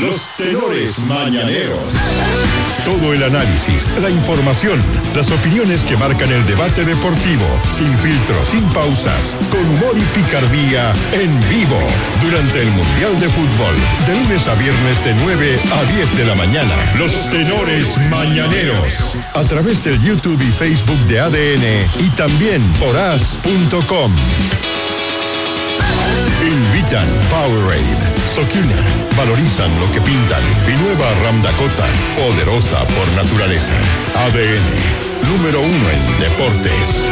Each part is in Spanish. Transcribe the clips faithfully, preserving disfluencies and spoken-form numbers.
Los Tenores Mañaneros. Todo el análisis, la información, las opiniones que marcan el debate deportivo, sin filtros, sin pausas, con humor y picardía, en vivo, durante el Mundial de Fútbol, de lunes a viernes de nueve a diez de la mañana. Los Tenores Mañaneros, a través del YouTube y Facebook de A D N y también por as punto com. Invitan Powerade, Socuna, valorizan lo que pintan y nueva Ram Dakota, poderosa por naturaleza. A D N, número uno en deportes.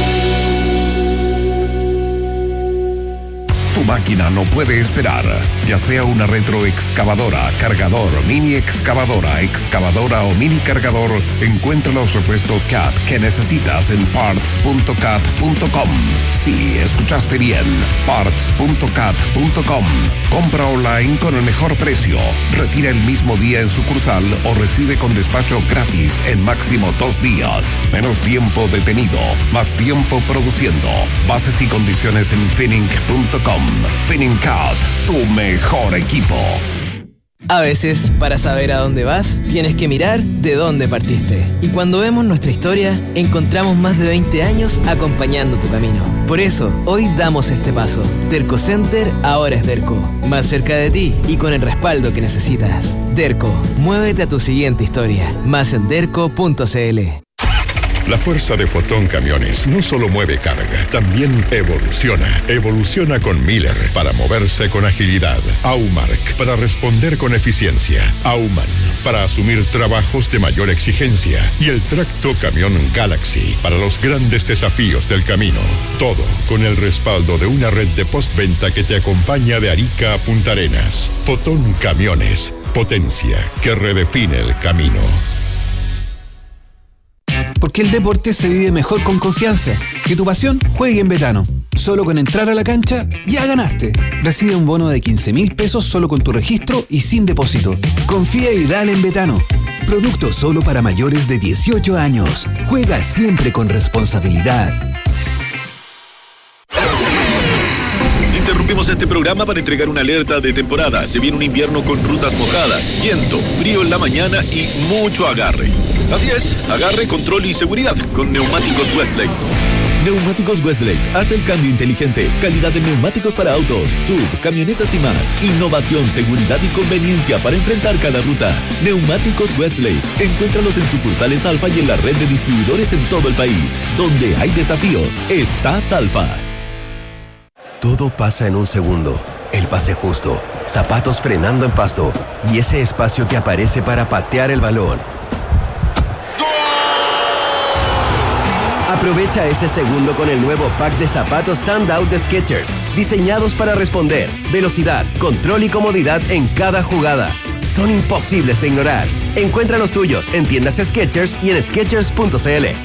Tu máquina no puede esperar, ya sea una retroexcavadora, cargador, mini excavadora, excavadora o mini cargador, encuentra los repuestos C A T que necesitas en parts punto cat punto com. Sí, escuchaste bien, parts punto cat punto com. Compra online con el mejor precio, retira el mismo día en sucursal o recibe con despacho gratis en máximo dos días. Menos tiempo detenido, más tiempo produciendo. Bases y condiciones en finning punto com. Finning C A T, tu mejor equipo. A veces, para saber a dónde vas, tienes que mirar de dónde partiste. Y cuando vemos nuestra historia, encontramos más de veinte años acompañando tu camino. Por eso, hoy damos este paso. Derco Center ahora es Derco. Más cerca de ti y con el respaldo que necesitas. Derco, muévete a tu siguiente historia. Más en derco punto c l. La fuerza de Fotón Camiones no solo mueve carga, también evoluciona. Evoluciona con Miller para moverse con agilidad. Aumark para responder con eficiencia. Auman para asumir trabajos de mayor exigencia. Y el tracto camión Galaxy para los grandes desafíos del camino. Todo con el respaldo de una red de postventa que te acompaña de Arica a Punta Arenas. Fotón Camiones, potencia que redefine el camino. Porque el deporte se vive mejor con confianza. Que tu pasión juegue en Betano. Solo con entrar a la cancha, ya ganaste. Recibe un bono de quince mil pesos solo con tu registro y sin depósito. Confía y dale en Betano. Producto solo para mayores de dieciocho años. Juega siempre con responsabilidad. Interrumpimos este programa para entregar una alerta de temporada. Se viene un invierno con rutas mojadas, viento, frío en la mañana y mucho agarre. Así es, agarre, control y seguridad con Neumáticos Westlake. Neumáticos Westlake hace el cambio inteligente. Calidad de neumáticos para autos, sub, camionetas y más. Innovación, seguridad y conveniencia para enfrentar cada ruta. Neumáticos Westlake. Encuéntralos en sucursales Alfa y en la red de distribuidores en todo el país. Donde hay desafíos, estás Alfa. Todo pasa en un segundo. El pase justo, zapatos frenando en pasto y ese espacio que aparece para patear el balón. Aprovecha ese segundo con el nuevo pack de zapatos Standout de Skechers, diseñados para responder, velocidad, control y comodidad en cada jugada. Son imposibles de ignorar. Encuentra los tuyos en tiendas Skechers y en skechers punto c l.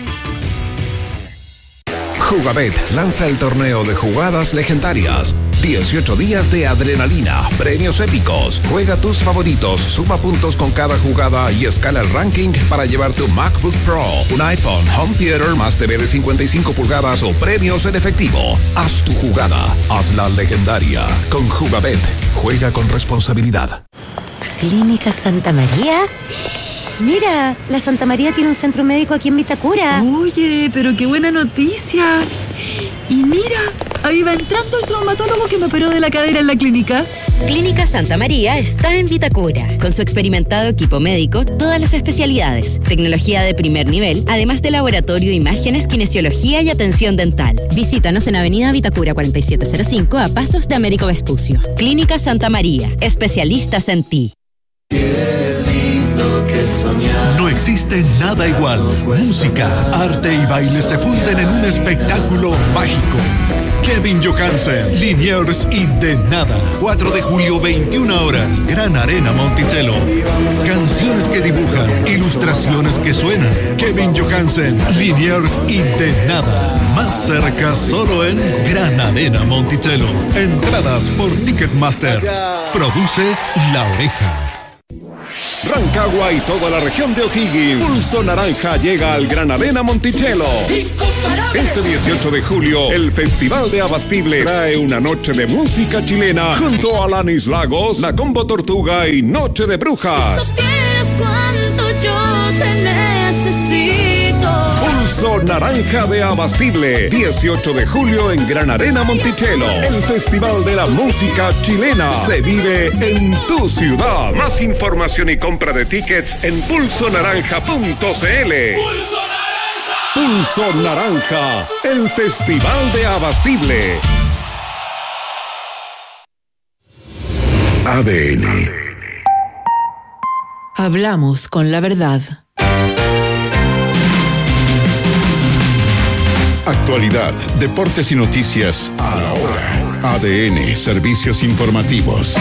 Jugabet lanza el torneo de jugadas legendarias. dieciocho días de adrenalina, premios épicos. Juega tus favoritos, suma puntos con cada jugada y escala el ranking para llevar tu MacBook Pro, un iPhone, home theater más T V de cincuenta y cinco pulgadas o premios en efectivo. Haz tu jugada, hazla legendaria. Con Jugabet, juega con responsabilidad. ¿Clínica Santa María? Mira, la Santa María tiene un centro médico aquí en Vitacura. Oye, pero qué buena noticia. Y mira, ahí va entrando el traumatólogo que me operó de la cadera en la clínica. Clínica Santa María está en Vitacura. Con su experimentado equipo médico, todas las especialidades, tecnología de primer nivel, además de laboratorio, imágenes, kinesiología y atención dental. Visítanos en Avenida Vitacura cuarenta y siete cero cinco a pasos de Américo Vespucio. Clínica Santa María, especialistas en ti. No existe nada igual. Música, arte y baile se funden en un espectáculo mágico. Kevin Johansen, Liniers y De Nada. cuatro de julio, veintiuna horas. Gran Arena Monticello. Canciones que dibujan, ilustraciones que suenan. Kevin Johansen, Liniers y De Nada. Más cerca solo en Gran Arena Monticello. Entradas por Ticketmaster. Produce La Oreja. Rancagua y toda la región de O'Higgins. Pulso Naranja llega al Gran Arena Monticello. Este dieciocho de julio, el Festival de Abastible trae una noche de música chilena junto a Alanis Lagos, La Combo Tortuga y Noche de Brujas. Si supieras cuánto yo te necesito. Pulso Naranja de Abastible, dieciocho de julio en Gran Arena Monticello. El Festival de la Música Chilena se vive en tu ciudad. Más información y compra de tickets en pulso naranja punto c l. Pulso Naranja, el Festival de Abastible. A D N. Hablamos con la verdad. Actualidad, deportes y noticias a la hora. A D N, servicios informativos.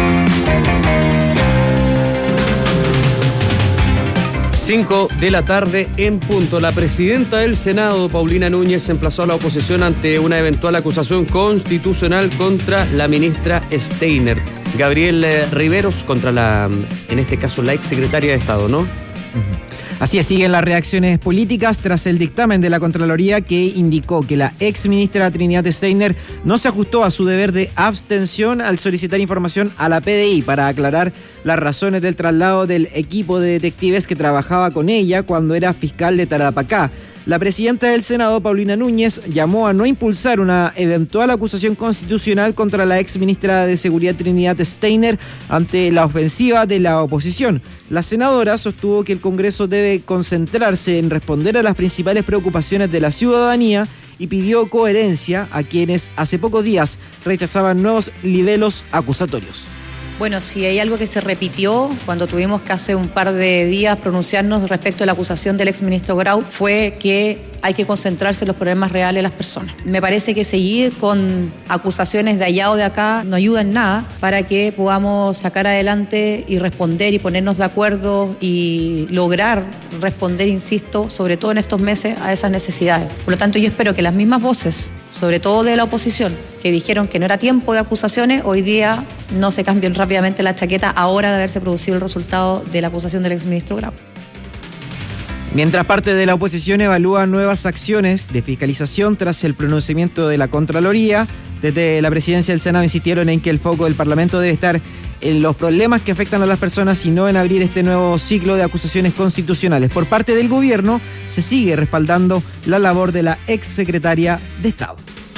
cinco de la tarde en punto. La presidenta del Senado, Paulina Núñez, emplazó a la oposición ante una eventual acusación constitucional contra la ministra Steiner. Gabriel Riveros, contra la, en este caso, la exsecretaria de Estado, ¿no? Uh-huh. Así es, siguen las reacciones políticas tras el dictamen de la Contraloría que indicó que la ex ministra Trinidad Steiner no se ajustó a su deber de abstención al solicitar información a la P D I para aclarar las razones del traslado del equipo de detectives que trabajaba con ella cuando era fiscal de Tarapacá. La presidenta del Senado, Paulina Núñez, llamó a no impulsar una eventual acusación constitucional contra la ex ministra de Seguridad Trinidad Steiner ante la ofensiva de la oposición. La senadora sostuvo que el Congreso debe concentrarse en responder a las principales preocupaciones de la ciudadanía y pidió coherencia a quienes hace pocos días rechazaban nuevos libelos acusatorios. Bueno, si hay algo que se repitió cuando tuvimos que hace un par de días pronunciarnos respecto a la acusación del exministro Grau, fue que hay que concentrarse en los problemas reales de las personas. Me parece que seguir con acusaciones de allá o de acá no ayuda en nada para que podamos sacar adelante y responder y ponernos de acuerdo y lograr responder, insisto, sobre todo en estos meses, a esas necesidades. Por lo tanto, yo espero que las mismas voces, sobre todo de la oposición, que dijeron que no era tiempo de acusaciones, hoy día no se cambien rápidamente la chaqueta ahora de haberse producido el resultado de la acusación del exministro Grau. Mientras parte de la oposición evalúa nuevas acciones de fiscalización tras el pronunciamiento de la Contraloría, desde la presidencia del Senado insistieron en que el foco del Parlamento debe estar en los problemas que afectan a las personas y no en abrir este nuevo ciclo de acusaciones constitucionales. Por parte del gobierno, se sigue respaldando la labor de la exsecretaria de Estado.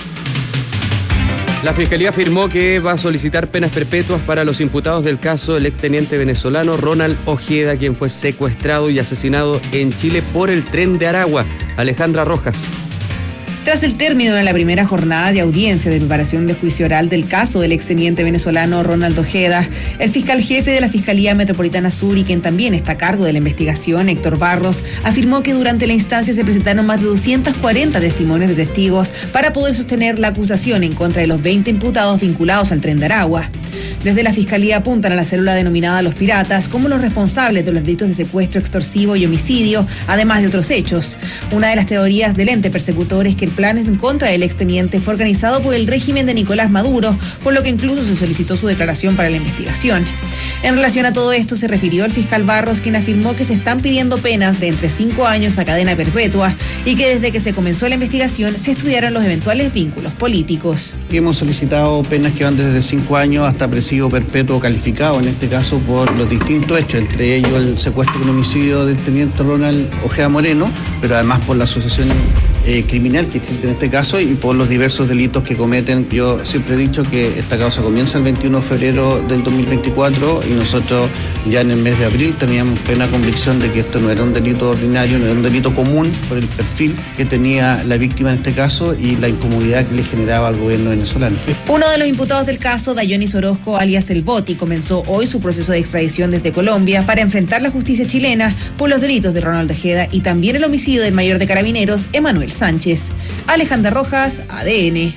La Fiscalía afirmó que va a solicitar penas perpetuas para los imputados del caso del exteniente venezolano Ronald Ojeda, quien fue secuestrado y asesinado en Chile por el Tren de Aragua. Alejandra Rojas. Tras el término de la primera jornada de audiencia de preparación de juicio oral del caso del exteniente venezolano Ronald Ojeda, el fiscal jefe de la Fiscalía Metropolitana Sur y quien también está a cargo de la investigación, Héctor Barros, afirmó que durante la instancia se presentaron más de doscientos cuarenta testimonios de testigos para poder sostener la acusación en contra de los veinte imputados vinculados al Tren de Aragua. Desde la Fiscalía apuntan a la célula denominada Los Piratas como los responsables de los delitos de secuestro extorsivo y homicidio, además de otros hechos. Una de las teorías del ente persecutor es que el plan en contra del exteniente fue organizado por el régimen de Nicolás Maduro, por lo que incluso se solicitó su declaración para la investigación. En relación a todo esto se refirió el fiscal Barros, quien afirmó que se están pidiendo penas de entre cinco años a cadena perpetua y que desde que se comenzó la investigación se estudiaron los eventuales vínculos políticos. Hemos solicitado penas que van desde cinco años hasta presidio perpetuo calificado, en este caso por los distintos hechos, entre ellos el secuestro con homicidio del teniente Ronald Ojeda Moreno, pero además por la asociación eh, criminal que existe en este caso y por los diversos delitos que cometen. Yo siempre he dicho que esta causa comienza el veintiuno de febrero del dos mil veinticuatro y nosotros ya en el mes de abril teníamos plena convicción de que esto no era un delito ordinario, no era un delito común por el perfil que tenía la víctima en este caso y la incomodidad que le generaba al gobierno venezolano. Uno de los imputados del caso, Dayonis Orozco, alias El Boti, comenzó hoy su proceso de extradición desde Colombia para enfrentar la justicia chilena por los delitos de Ronald Ojeda y también el homicidio del mayor de carabineros, Emanuel Sánchez. Alejandra Rojas, A D N.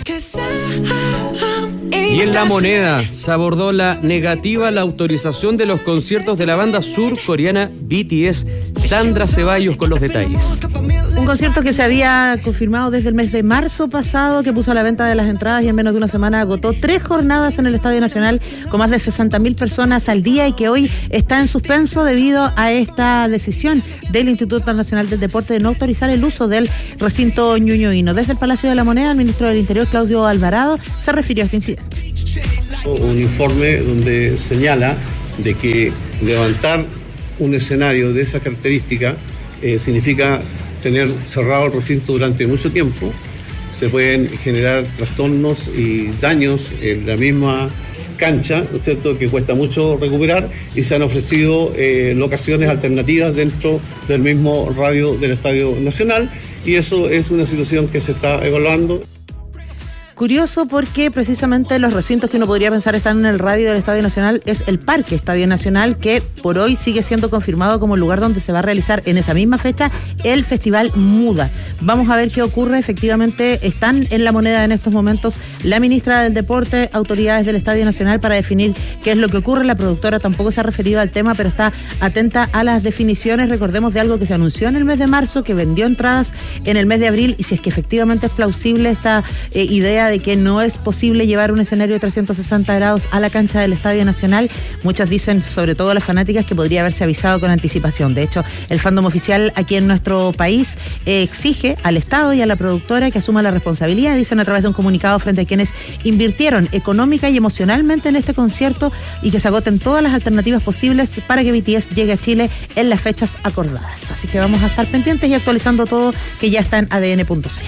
Y en La Moneda se abordó la negativa a la autorización de los conciertos de la banda surcoreana B T S. Sandra Ceballos con los detalles. Un concierto que se había confirmado desde el mes de marzo pasado, que puso a la venta de las entradas y en menos de una semana agotó tres jornadas en el Estadio Nacional con más de sesenta mil personas al día y que hoy está en suspenso debido a esta decisión del Instituto Nacional del Deporte de no autorizar el uso del recinto ñuñoíno. Desde el Palacio de la Moneda, el ministro del Interior, Claudio Alvarado, se refirió a este incidente. Un informe donde señala de que levantar un escenario de esa característica eh, significa tener cerrado el recinto durante mucho tiempo. Se pueden generar trastornos y daños en la misma cancha, ¿no es cierto?, que cuesta mucho recuperar, y se han ofrecido eh, locaciones alternativas dentro del mismo radio del Estadio Nacional, y eso es una situación que se está evaluando. Curioso porque precisamente los recintos que uno podría pensar están en el radio del Estadio Nacional es el Parque Estadio Nacional, que por hoy sigue siendo confirmado como el lugar donde se va a realizar en esa misma fecha el Festival Muda. Vamos a ver qué ocurre. Efectivamente están en la moneda en estos momentos la ministra del Deporte, autoridades del Estadio Nacional, para definir qué es lo que ocurre. La productora tampoco se ha referido al tema, pero está atenta a las definiciones. Recordemos de algo que se anunció en el mes de marzo, que vendió entradas en el mes de abril, y si es que efectivamente es plausible esta eh, idea de que no es posible llevar un escenario de trescientos sesenta grados a la cancha del Estadio Nacional, muchos dicen, sobre todo las fanáticas, que podría haberse avisado con anticipación. De hecho, el fandom oficial aquí en nuestro país eh, exige al Estado y a la productora que asuma la responsabilidad, dicen a través de un comunicado, frente a quienes invirtieron económica y emocionalmente en este concierto, y que se agoten todas las alternativas posibles para que B T S llegue a Chile en las fechas acordadas. Así que vamos a estar pendientes y actualizando todo, que ya está en A D N punto C L.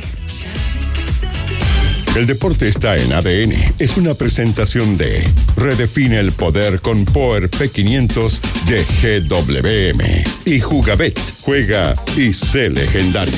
El deporte está en A D N. Es una presentación de Redefine el poder con Power P quinientos de G W M y Jugabet. Juega y sé legendario.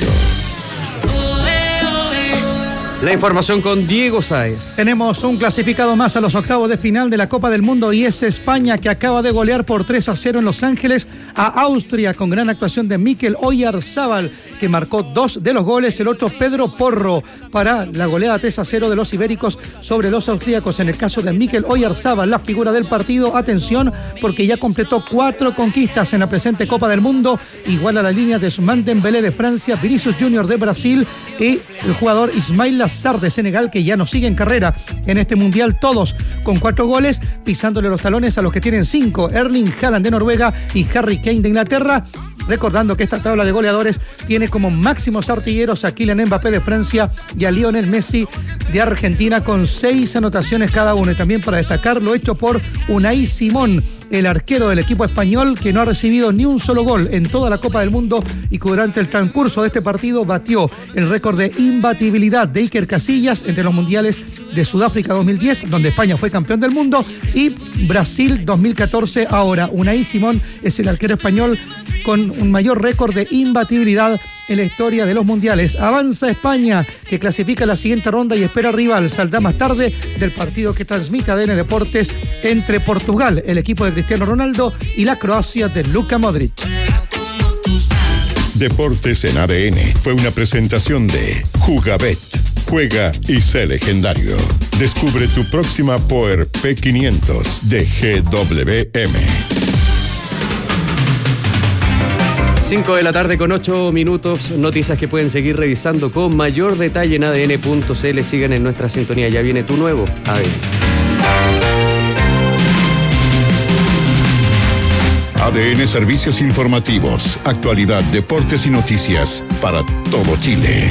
La información con Diego Sáez. Tenemos un clasificado más a los octavos de final de la Copa del Mundo, y es España, que acaba de golear por tres a cero en Los Ángeles a Austria, con gran actuación de Mikel Oyarzábal, que marcó dos de los goles, el otro Pedro Porro, para la goleada tres a cero de los ibéricos sobre los austríacos. En el caso de Mikel Oyarzábal, la figura del partido, atención, porque ya completó cuatro conquistas en la presente Copa del Mundo, igual a la línea de Ousmane Dembélé de Francia, Vinicius Junior de Brasil y el jugador Ismail Assar de Senegal, que ya no sigue en carrera en este mundial, todos con cuatro goles, pisándole los talones a los que tienen cinco, Erling Haaland de Noruega y Harry Kane de Inglaterra. Recordando que esta tabla de goleadores tiene como máximos artilleros a Kylian Mbappé de Francia y a Lionel Messi de Argentina, con seis anotaciones cada uno. Y también para destacar lo hecho por Unai Simón, el arquero del equipo español, que no ha recibido ni un solo gol en toda la Copa del Mundo, y que durante el transcurso de este partido batió el récord de imbatibilidad de Iker Casillas entre los mundiales de Sudáfrica dos mil diez, donde España fue campeón del mundo, y Brasil dos mil catorce. Ahora Unai Simón es el arquero español con un mayor récord de imbatibilidad en la historia de los mundiales. Avanza España, que clasifica la siguiente ronda y espera rival. Saldrá más tarde del partido que transmite A D N Deportes entre Portugal, el equipo de Cristiano Ronaldo, y la Croacia de Luka Modric. Deportes en A D N fue una presentación de Jugabet. Juega y sé legendario. Descubre tu próxima Power P quinientos de G W M. cinco de la tarde con ocho minutos, noticias que pueden seguir revisando con mayor detalle en A D N punto C L. Sigan en nuestra sintonía, ya viene tu nuevo A D N. A D N Servicios Informativos, actualidad, deportes y noticias para todo Chile.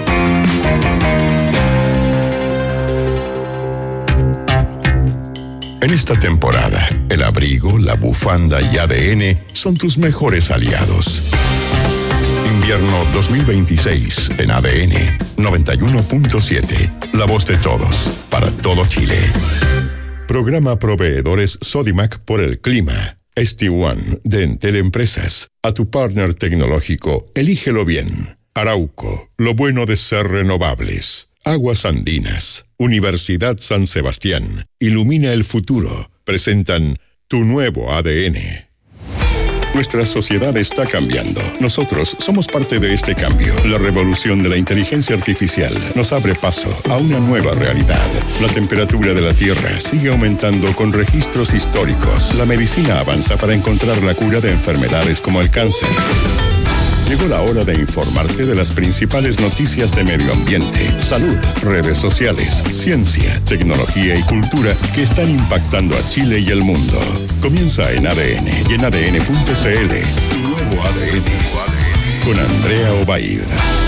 En esta temporada, el abrigo, la bufanda y A D N son tus mejores aliados. Invierno dos mil veintiséis en A D N noventa y uno punto siete. La voz de todos, para todo Chile. Programa Proveedores Sodimac por el clima. S T uno de Entel Empresas. A tu partner tecnológico, elígelo bien. Arauco, lo bueno de ser renovables. Aguas Andinas, Universidad San Sebastián, Ilumina el Futuro, presentan tu nuevo A D N. Nuestra sociedad está cambiando. Nosotros somos parte de este cambio. La revolución de la inteligencia artificial nos abre paso a una nueva realidad. La temperatura de la Tierra sigue aumentando con registros históricos. La medicina avanza para encontrar la cura de enfermedades como el cáncer. Llegó la hora de informarte de las principales noticias de medio ambiente, salud, redes sociales, ciencia, tecnología y cultura que están impactando a Chile y el mundo. Comienza en A D N y en A D N punto C L, tu nuevo A D N, con Andrea Obaid.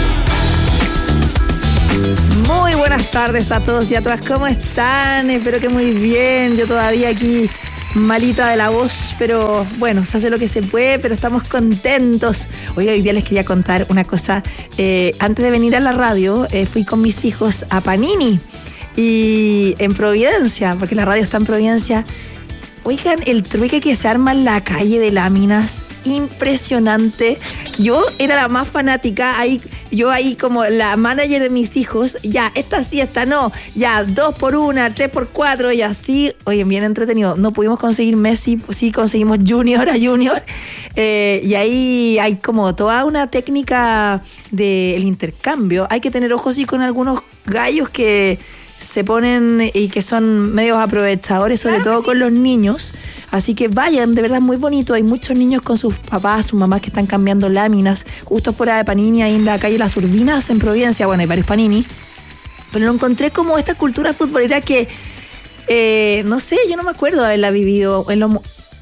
Muy buenas tardes a todos y a todas, ¿cómo están? Espero que muy bien, yo todavía aquí malita de la voz, pero bueno, se hace lo que se puede, pero estamos contentos. Oiga, hoy día les quería contar una cosa. Eh, antes de venir a la radio, eh, fui con mis hijos a Panini y en Providencia, porque la radio está en Providencia. Oigan, el trueque que se arma en la calle de láminas, impresionante. Yo era la más fanática, ahí, yo ahí como la manager de mis hijos, ya, esta sí, esta no, ya, dos por una, tres por cuatro, y así, oye, bien entretenido. No pudimos conseguir Messi, sí conseguimos Junior a Junior, eh, y ahí hay como toda una técnica del intercambio. Hay que tener ojos y con algunos gallos que se ponen y que son medios aprovechadores, sobre todo con los niños. Así que vayan, de verdad muy bonito. Hay muchos niños con sus papás, sus mamás que están cambiando láminas justo fuera de Panini, ahí en la calle Las Urbinas, en Providencia. Bueno, hay varios Panini, pero lo encontré como esta cultura futbolera que eh, no sé, yo no me acuerdo de haberla vivido en los...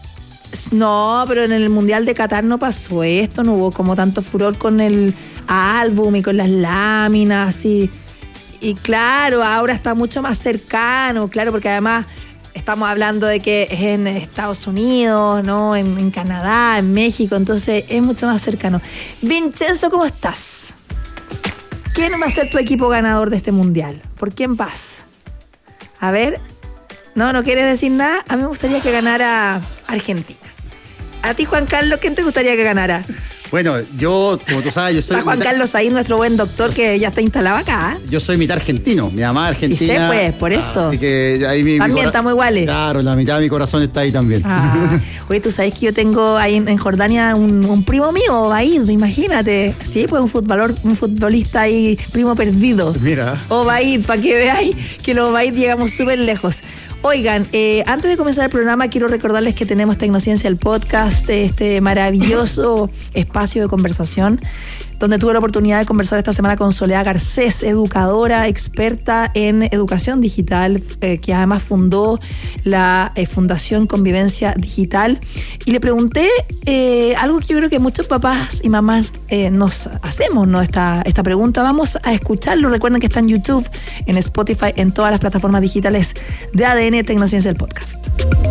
No, pero en el Mundial de Qatar no pasó esto, no hubo como tanto furor con el álbum y con las láminas y... Y claro, ahora está mucho más cercano, claro, porque además estamos hablando de que es en Estados Unidos, ¿no? En, en Canadá, en México, entonces es mucho más cercano. Vincenzo, ¿cómo estás? ¿Quién va a ser tu equipo ganador de este mundial? ¿Por quién vas? A ver, no, no quieres decir nada. A mí me gustaría que ganara Argentina. A ti, Juan Carlos, ¿quién te gustaría que ganara? Bueno, yo, como tú sabes, yo soy... Está Juan mitad... Carlos ahí, nuestro buen doctor que ya está instalado acá. Yo soy mitad argentino, mi mamá argentina. Sí sé, pues, por eso. Así que ahí mi... También mi cora... estamos iguales. Claro, la mitad de mi corazón está ahí también. Ah. Oye, tú sabes que yo tengo ahí en, en Jordania un, un primo mío, Obaid, imagínate. Sí, pues un futbolor, un futbolista ahí, primo perdido. Mira. Obaid, para que veáis que los Obaid llegamos súper lejos. Oigan, eh, antes de comenzar el programa quiero recordarles que tenemos Tecnociencia, el podcast, este maravilloso espacio de conversación, donde tuve la oportunidad de conversar esta semana con Soledad Garcés, educadora, experta en educación digital, eh, que además fundó la eh, Fundación Convivencia Digital. Y le pregunté eh, algo que yo creo que muchos papás y mamás eh, nos hacemos, ¿no? Esta, esta pregunta. Vamos a escucharlo. Recuerden que está en YouTube, en Spotify, en todas las plataformas digitales de A D N Tecnociencia, el podcast.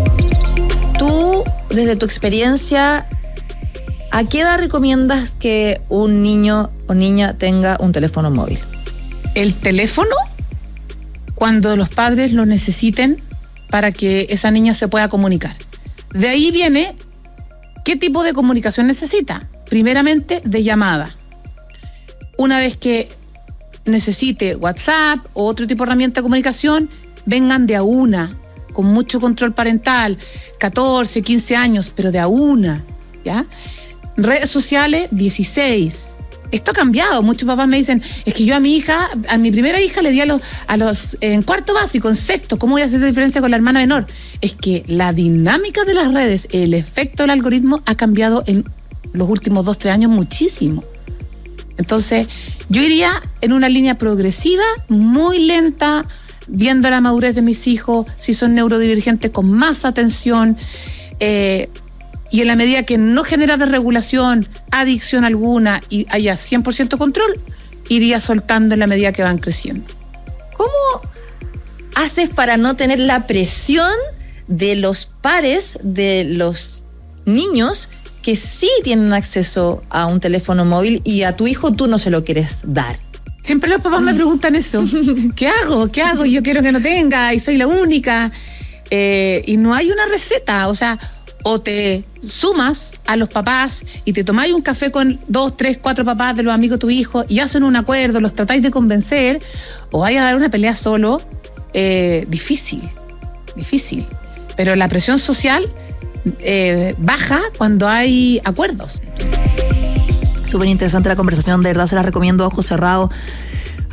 Tú, desde tu experiencia, ¿a qué edad recomiendas que un niño o niña tenga un teléfono móvil? El teléfono, cuando los padres lo necesiten para que esa niña se pueda comunicar. De ahí viene qué tipo de comunicación necesita. Primeramente, de llamada. Una vez que necesite WhatsApp o otro tipo de herramienta de comunicación, vengan de a una, con mucho control parental, catorce, quince años, pero de a una, ¿ya? Redes sociales, dieciséis. Esto ha cambiado. Muchos papás me dicen, es que yo a mi hija, a mi primera hija le di a los, a los en cuarto básico, en sexto, ¿cómo voy a hacer la diferencia con la hermana menor? Es que la dinámica de las redes, el efecto del algoritmo ha cambiado en los últimos dos, tres años muchísimo. Entonces, yo iría en una línea progresiva, muy lenta, viendo la madurez de mis hijos, si son neurodivergentes, con más atención, eh, y en la medida que no genera desregulación, adicción alguna y haya cien por ciento control, iría soltando en la medida que van creciendo. ¿Cómo haces para no tener la presión de los pares de los niños que sí tienen acceso a un teléfono móvil y a tu hijo tú no se lo quieres dar? Siempre los papás me preguntan eso. ¿Qué hago? ¿Qué hago? Yo quiero que no tenga y soy la única. Eh, y no hay una receta. O sea, o te sumas a los papás y te tomáis un café con dos, tres, cuatro papás de los amigos de tu hijo y hacen un acuerdo, los tratáis de convencer, o vais a dar una pelea solo. Eh, difícil, difícil. Pero la presión social eh, baja cuando hay acuerdos. Súper interesante la conversación, de verdad se la recomiendo a ojos cerrados.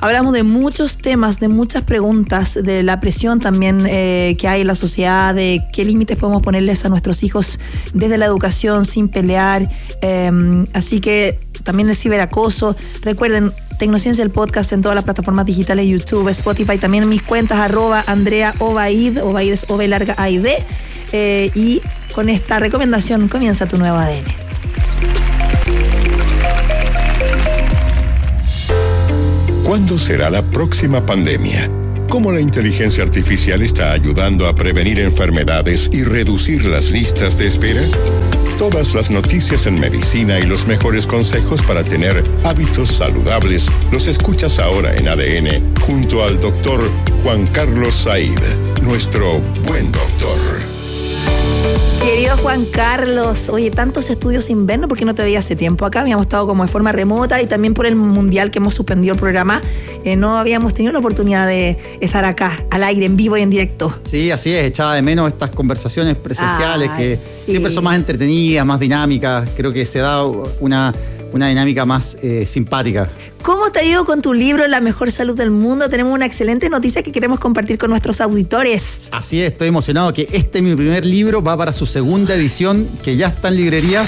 Hablamos de muchos temas, de muchas preguntas, de la presión también eh, que hay en la sociedad, de qué límites podemos ponerles a nuestros hijos desde la educación sin pelear. Eh, así que también el ciberacoso. Recuerden, Tecnociencia, el podcast en todas las plataformas digitales, YouTube, Spotify, también en mis cuentas, arroba Andrea Obaid, Obaid es O B larga A I D. Eh, y con esta recomendación comienza tu nuevo A D N. ¿Cuándo será la próxima pandemia? ¿Cómo la inteligencia artificial está ayudando a prevenir enfermedades y reducir las listas de espera? Todas las noticias en medicina y los mejores consejos para tener hábitos saludables los escuchas ahora en A D N junto al doctor Juan Carlos Said, nuestro buen doctor. Querido Juan Carlos, oye, tantos estudios sin vernos porque no te veía hace tiempo acá, habíamos estado como de forma remota y también por el mundial que hemos suspendido el programa, eh, no habíamos tenido la oportunidad de estar acá, al aire, en vivo y en directo. Sí, así es, echaba de menos estas conversaciones presenciales Ay, que sí. siempre son más entretenidas, más dinámicas, creo que se da una, una dinámica más eh, simpática. ¿Cómo te ha ido con tu libro La mejor salud del mundo? Tenemos una excelente noticia que queremos compartir con nuestros auditores. Así es, estoy emocionado que este mi primer libro va para su segunda edición, que ya está en librerías.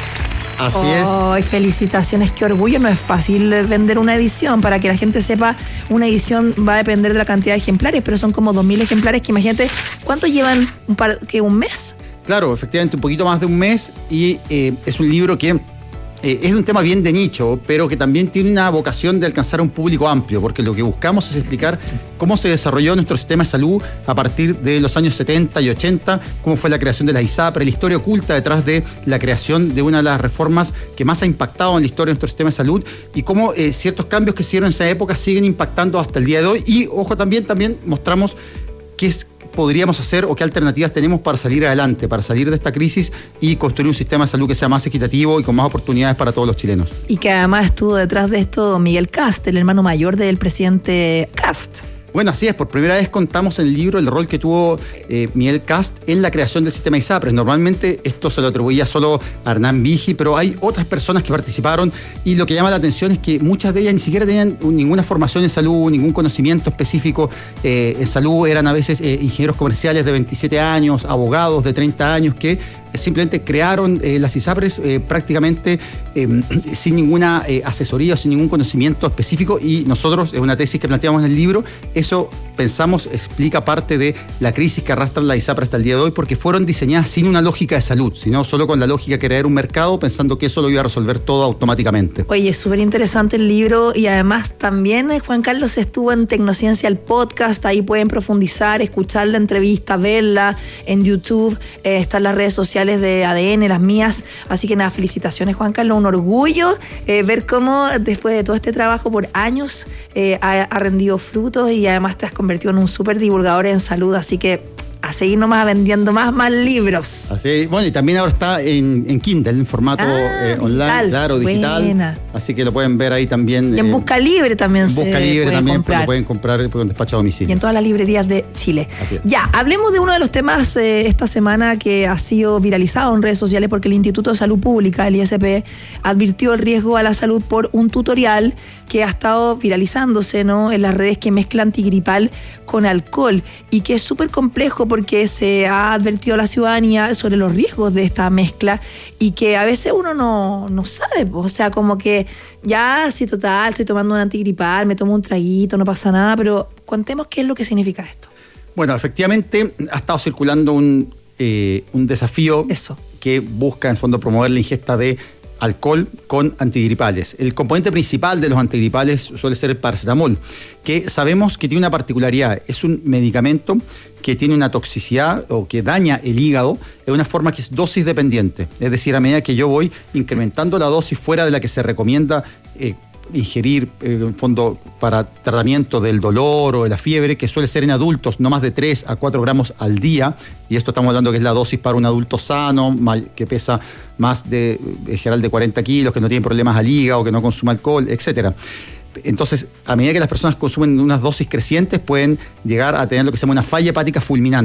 Así es. Ay, felicitaciones, qué orgullo. No es fácil vender una edición. Para que la gente sepa, una edición va a depender de la cantidad de ejemplares, pero son como dos mil ejemplares que imagínate, ¿cuánto llevan? ¿Un par, que un mes? Claro, efectivamente, un poquito más de un mes y eh, es un libro que Eh, es un tema bien de nicho, pero que también tiene una vocación de alcanzar a un público amplio, porque lo que buscamos es explicar cómo se desarrolló nuestro sistema de salud a partir de los años setenta y ochenta, cómo fue la creación de la ISAPRE, la historia oculta detrás de la creación de una de las reformas que más ha impactado en la historia de nuestro sistema de salud y cómo eh, ciertos cambios que se dieron en esa época siguen impactando hasta el día de hoy. Y, ojo, también, también mostramos qué es podríamos hacer o qué alternativas tenemos para salir adelante, para salir de esta crisis y construir un sistema de salud que sea más equitativo y con más oportunidades para todos los chilenos. Y que además estuvo detrás de esto Miguel Kast, el hermano mayor del presidente Kast. Bueno, así es, por primera vez contamos en el libro el rol que tuvo eh, Miguel Kast en la creación del sistema ISAPRE. Normalmente esto se lo atribuía solo a Hernán Vigi, pero hay otras personas que participaron y lo que llama la atención es que muchas de ellas ni siquiera tenían ninguna formación en salud, ningún conocimiento específico eh, en salud, eran a veces eh, ingenieros comerciales de veintisiete años, abogados de treinta años que simplemente crearon eh, las ISAPRES eh, prácticamente eh, sin ninguna eh, asesoría o sin ningún conocimiento específico y nosotros, es una tesis que planteamos en el libro, eso pensamos explica parte de la crisis que arrastran la ISAPRE hasta el día de hoy porque fueron diseñadas sin una lógica de salud, sino solo con la lógica de crear un mercado pensando que eso lo iba a resolver todo automáticamente. Oye, es súper interesante el libro y además también eh, Juan Carlos estuvo en Tecnociencia, el podcast, ahí pueden profundizar, escuchar la entrevista, verla en YouTube, eh, están las redes sociales de A D N, las mías, así que nada, felicitaciones Juan Carlos, un orgullo eh, ver cómo después de todo este trabajo por años eh, ha, ha rendido frutos y además te has convertido en un súper divulgador en salud, así que a seguir nomás vendiendo más, más libros. Así, bueno, y también ahora está en, en Kindle, en formato ah, eh, online, digital. claro, digital. Buena. Así que lo pueden ver ahí también. Y en eh, Busca Libre también en se Busca Libre puede también comprar. lo pueden comprar por un despacho a domicilio. Y en todas las librerías de Chile. Así es. Ya, hablemos de uno de los temas eh, esta semana que ha sido viralizado en redes sociales porque el Instituto de Salud Pública, el I S P, advirtió el riesgo a la salud por un tutorial que ha estado viralizándose, ¿no?, en las redes, que mezcla antigripal con alcohol y que es súper complejo porque se ha advertido a la ciudadanía sobre los riesgos de esta mezcla y que a veces uno no, no sabe, o sea, como que ya, sí, total, estoy tomando un antigripal, me tomo un traguito, no pasa nada, pero contemos qué es lo que significa esto. Bueno, efectivamente ha estado circulando un, eh, un desafío Eso. que busca en fondo promover la ingesta de alcohol con antigripales. El componente principal de los antigripales suele ser el paracetamol, que sabemos que tiene una particularidad, es un medicamento que tiene una toxicidad o que daña el hígado de una forma que es dosis dependiente, es decir, a medida que yo voy incrementando la dosis fuera de la que se recomienda eh, ingerir eh, en fondo para tratamiento del dolor o de la fiebre, que suele ser en adultos no más de tres a cuatro gramos al día, y esto estamos hablando que es la dosis para un adulto sano, que pesa más de, en general, de cuarenta kilos, que no tiene problemas al hígado, que no consume alcohol, etcétera. Entonces, a medida que las personas consumen unas dosis crecientes, pueden llegar a tener lo que se llama una falla hepática fulminante,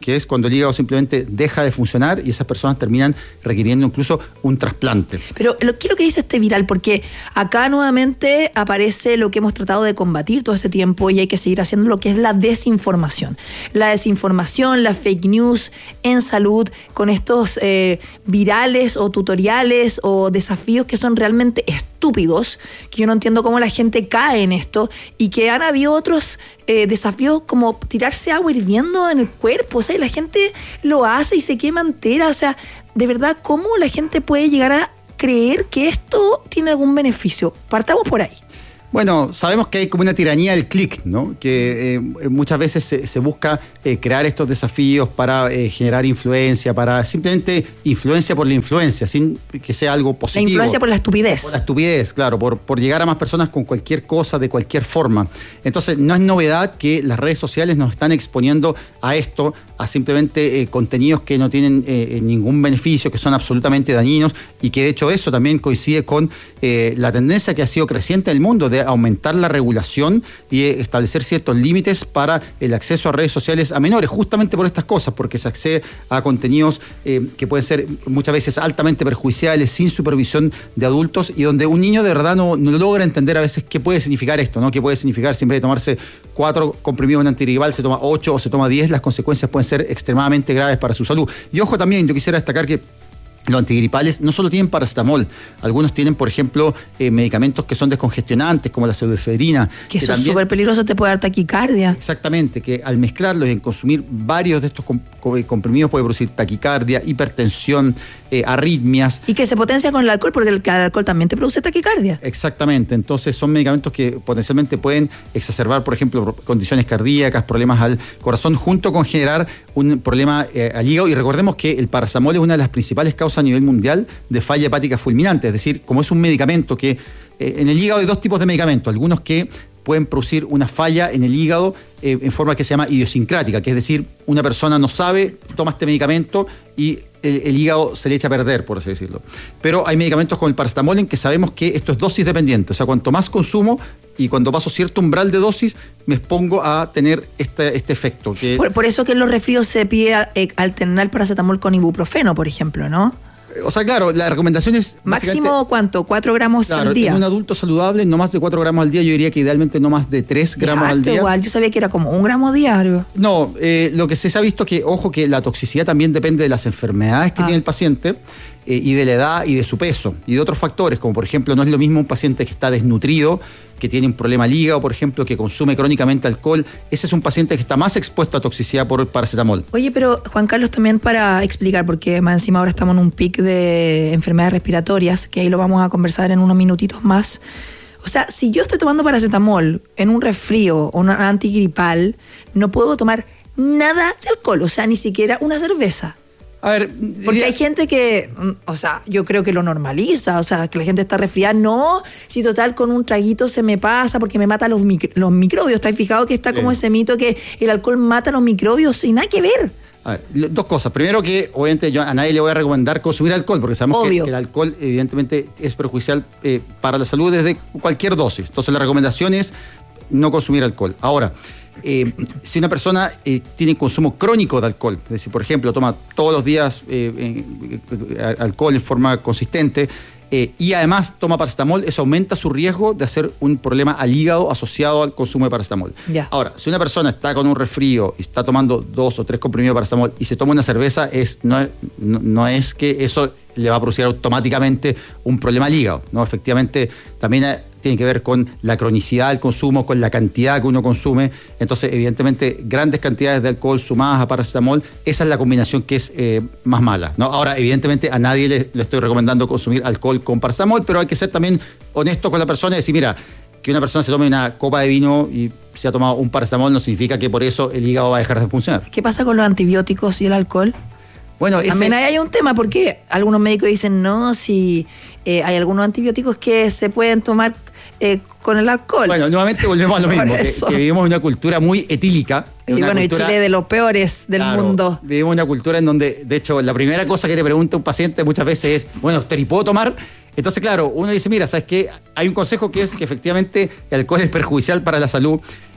que es cuando el hígado simplemente deja de funcionar y esas personas terminan requiriendo incluso un trasplante. Pero lo, ¿qué es lo que dice este viral? Porque acá nuevamente aparece lo que hemos tratado de combatir todo este tiempo y hay que seguir haciendo, lo que es la desinformación. La desinformación, la fake news en salud, con estos eh, virales o tutoriales o desafíos que son realmente estúpidos, que yo no entiendo cómo la gente cae en esto, y que han habido otros eh, desafíos como tirarse agua hirviendo en el cuerpo, o sea, y la gente lo hace y se quema entera, o sea, de verdad, ¿cómo la gente puede llegar a creer que esto tiene algún beneficio? Partamos por ahí. Bueno, sabemos que hay como una tiranía del clic, ¿no? Que eh, muchas veces se, se busca eh, crear estos desafíos para eh, generar influencia, para simplemente influencia por la influencia, sin que sea algo positivo. La influencia por la estupidez. Por la estupidez, claro, por, por llegar a más personas con cualquier cosa, de cualquier forma. Entonces, no es novedad que las redes sociales nos están exponiendo a esto, a simplemente eh, contenidos que no tienen eh, ningún beneficio, que son absolutamente dañinos, y que de hecho eso también coincide con eh, la tendencia que ha sido creciente en el mundo de aumentar la regulación y establecer ciertos límites para el acceso a redes sociales a menores, justamente por estas cosas, porque se accede a contenidos eh, que pueden ser muchas veces altamente perjudiciales, sin supervisión de adultos, y donde un niño de verdad no, no logra entender a veces qué puede significar esto, ¿no? Qué puede significar si en vez de tomarse cuatro comprimidos de un antirrival se toma ocho o se toma diez, las consecuencias pueden ser extremadamente graves para su salud. Y ojo también, yo quisiera destacar que los antigripales no solo tienen paracetamol, algunos tienen, por ejemplo, eh, medicamentos que son descongestionantes, como la pseudoefedrina. Que, que eso también, es súper peligroso, te puede dar taquicardia. Exactamente, que al mezclarlos y en consumir varios de estos com comprimidos puede producir taquicardia, hipertensión, eh, arritmias. Y que se potencia con el alcohol, porque el, el alcohol también te produce taquicardia. Exactamente, entonces son medicamentos que potencialmente pueden exacerbar, por ejemplo, condiciones cardíacas, problemas al corazón, junto con generar un problema eh, al hígado. Y recordemos que el paracetamol es una de las principales causas a nivel mundial de falla hepática fulminante, es decir, como es un medicamento que eh, en el hígado hay dos tipos de medicamentos, algunos que pueden producir una falla en el hígado eh, en forma que se llama idiosincrática, que es decir, una persona no sabe, toma este medicamento y el, el hígado se le echa a perder, por así decirlo. Pero hay medicamentos como el paracetamol en que sabemos que esto es dosis dependiente, o sea, cuanto más consumo y cuando paso cierto umbral de dosis, me expongo a tener este, este efecto. Que por, por eso que en los resfríos se pide eh, alternar el paracetamol con ibuprofeno, por ejemplo, ¿no? O sea, claro, la recomendación es... ¿Máximo cuánto? ¿Cuatro gramos claro, al día? En un adulto saludable, no más de cuatro gramos al día. Yo diría que idealmente no más de tres gramos al día. Igual, yo sabía que era como un gramo diario. No, eh, lo que se ha visto que, ojo, que la toxicidad también depende de las enfermedades que ah. tiene el paciente eh, y de la edad y de su peso y de otros factores, como por ejemplo, no es lo mismo un paciente que está desnutrido, que tiene un problema al hígado, por ejemplo, que consume crónicamente alcohol. Ese es un paciente que está más expuesto a toxicidad por paracetamol. Oye, pero Juan Carlos, también para explicar, porque más encima ahora estamos en un pic de enfermedades respiratorias, que ahí lo vamos a conversar en unos minutitos más. O sea, si yo estoy tomando paracetamol en un resfrío o un antigripal, no puedo tomar nada de alcohol, o sea, ni siquiera una cerveza. A ver, porque diría... hay gente que, o sea, yo creo que lo normaliza, o sea, que la gente está resfriada. No, si total con un traguito se me pasa porque me mata los, micro, los microbios. ¿Estáis fijados que está sí. como ese mito que el alcohol mata los microbios y nada que ver? A ver, dos cosas. Primero que, obviamente, yo a nadie le voy a recomendar consumir alcohol, porque sabemos que, que el alcohol, evidentemente, es perjudicial eh, para la salud desde cualquier dosis. Entonces, la recomendación es no consumir alcohol. Ahora, Eh, si una persona eh, tiene consumo crónico de alcohol, es decir, por ejemplo, toma todos los días eh, eh, eh, alcohol en forma consistente eh, y además toma paracetamol, eso aumenta su riesgo de hacer un problema al hígado asociado al consumo de paracetamol. Ya. Ahora, si una persona está con un resfrío y está tomando dos o tres comprimidos de paracetamol y se toma una cerveza, es, no, es, no, no es que eso le va a producir automáticamente un problema al hígado, ¿no? Efectivamente, también hay, tiene que ver con la cronicidad del consumo, con la cantidad que uno consume. Entonces, evidentemente, grandes cantidades de alcohol sumadas a paracetamol, esa es la combinación que es eh, más mala, ¿no? Ahora, evidentemente, a nadie le, le estoy recomendando consumir alcohol con paracetamol, pero hay que ser también honesto con la persona y decir, mira, que una persona se tome una copa de vino y se ha tomado un paracetamol no significa que por eso el hígado va a dejar de funcionar. ¿Qué pasa con los antibióticos y el alcohol? Bueno, ese... También hay un tema, porque algunos médicos dicen, no, si eh, hay algunos antibióticos que se pueden tomar eh, con el alcohol. Bueno, nuevamente volvemos a lo mismo, que, que vivimos en una cultura muy etílica. Y bueno, cultura, Chile de los peores del claro, mundo. Vivimos una cultura en donde, de hecho, la primera cosa que te pregunta un paciente muchas veces es, bueno, doctor, ¿y puedo tomar? Entonces, claro, uno dice, mira, ¿sabes qué? Hay un consejo que es que efectivamente el alcohol es perjudicial para la salud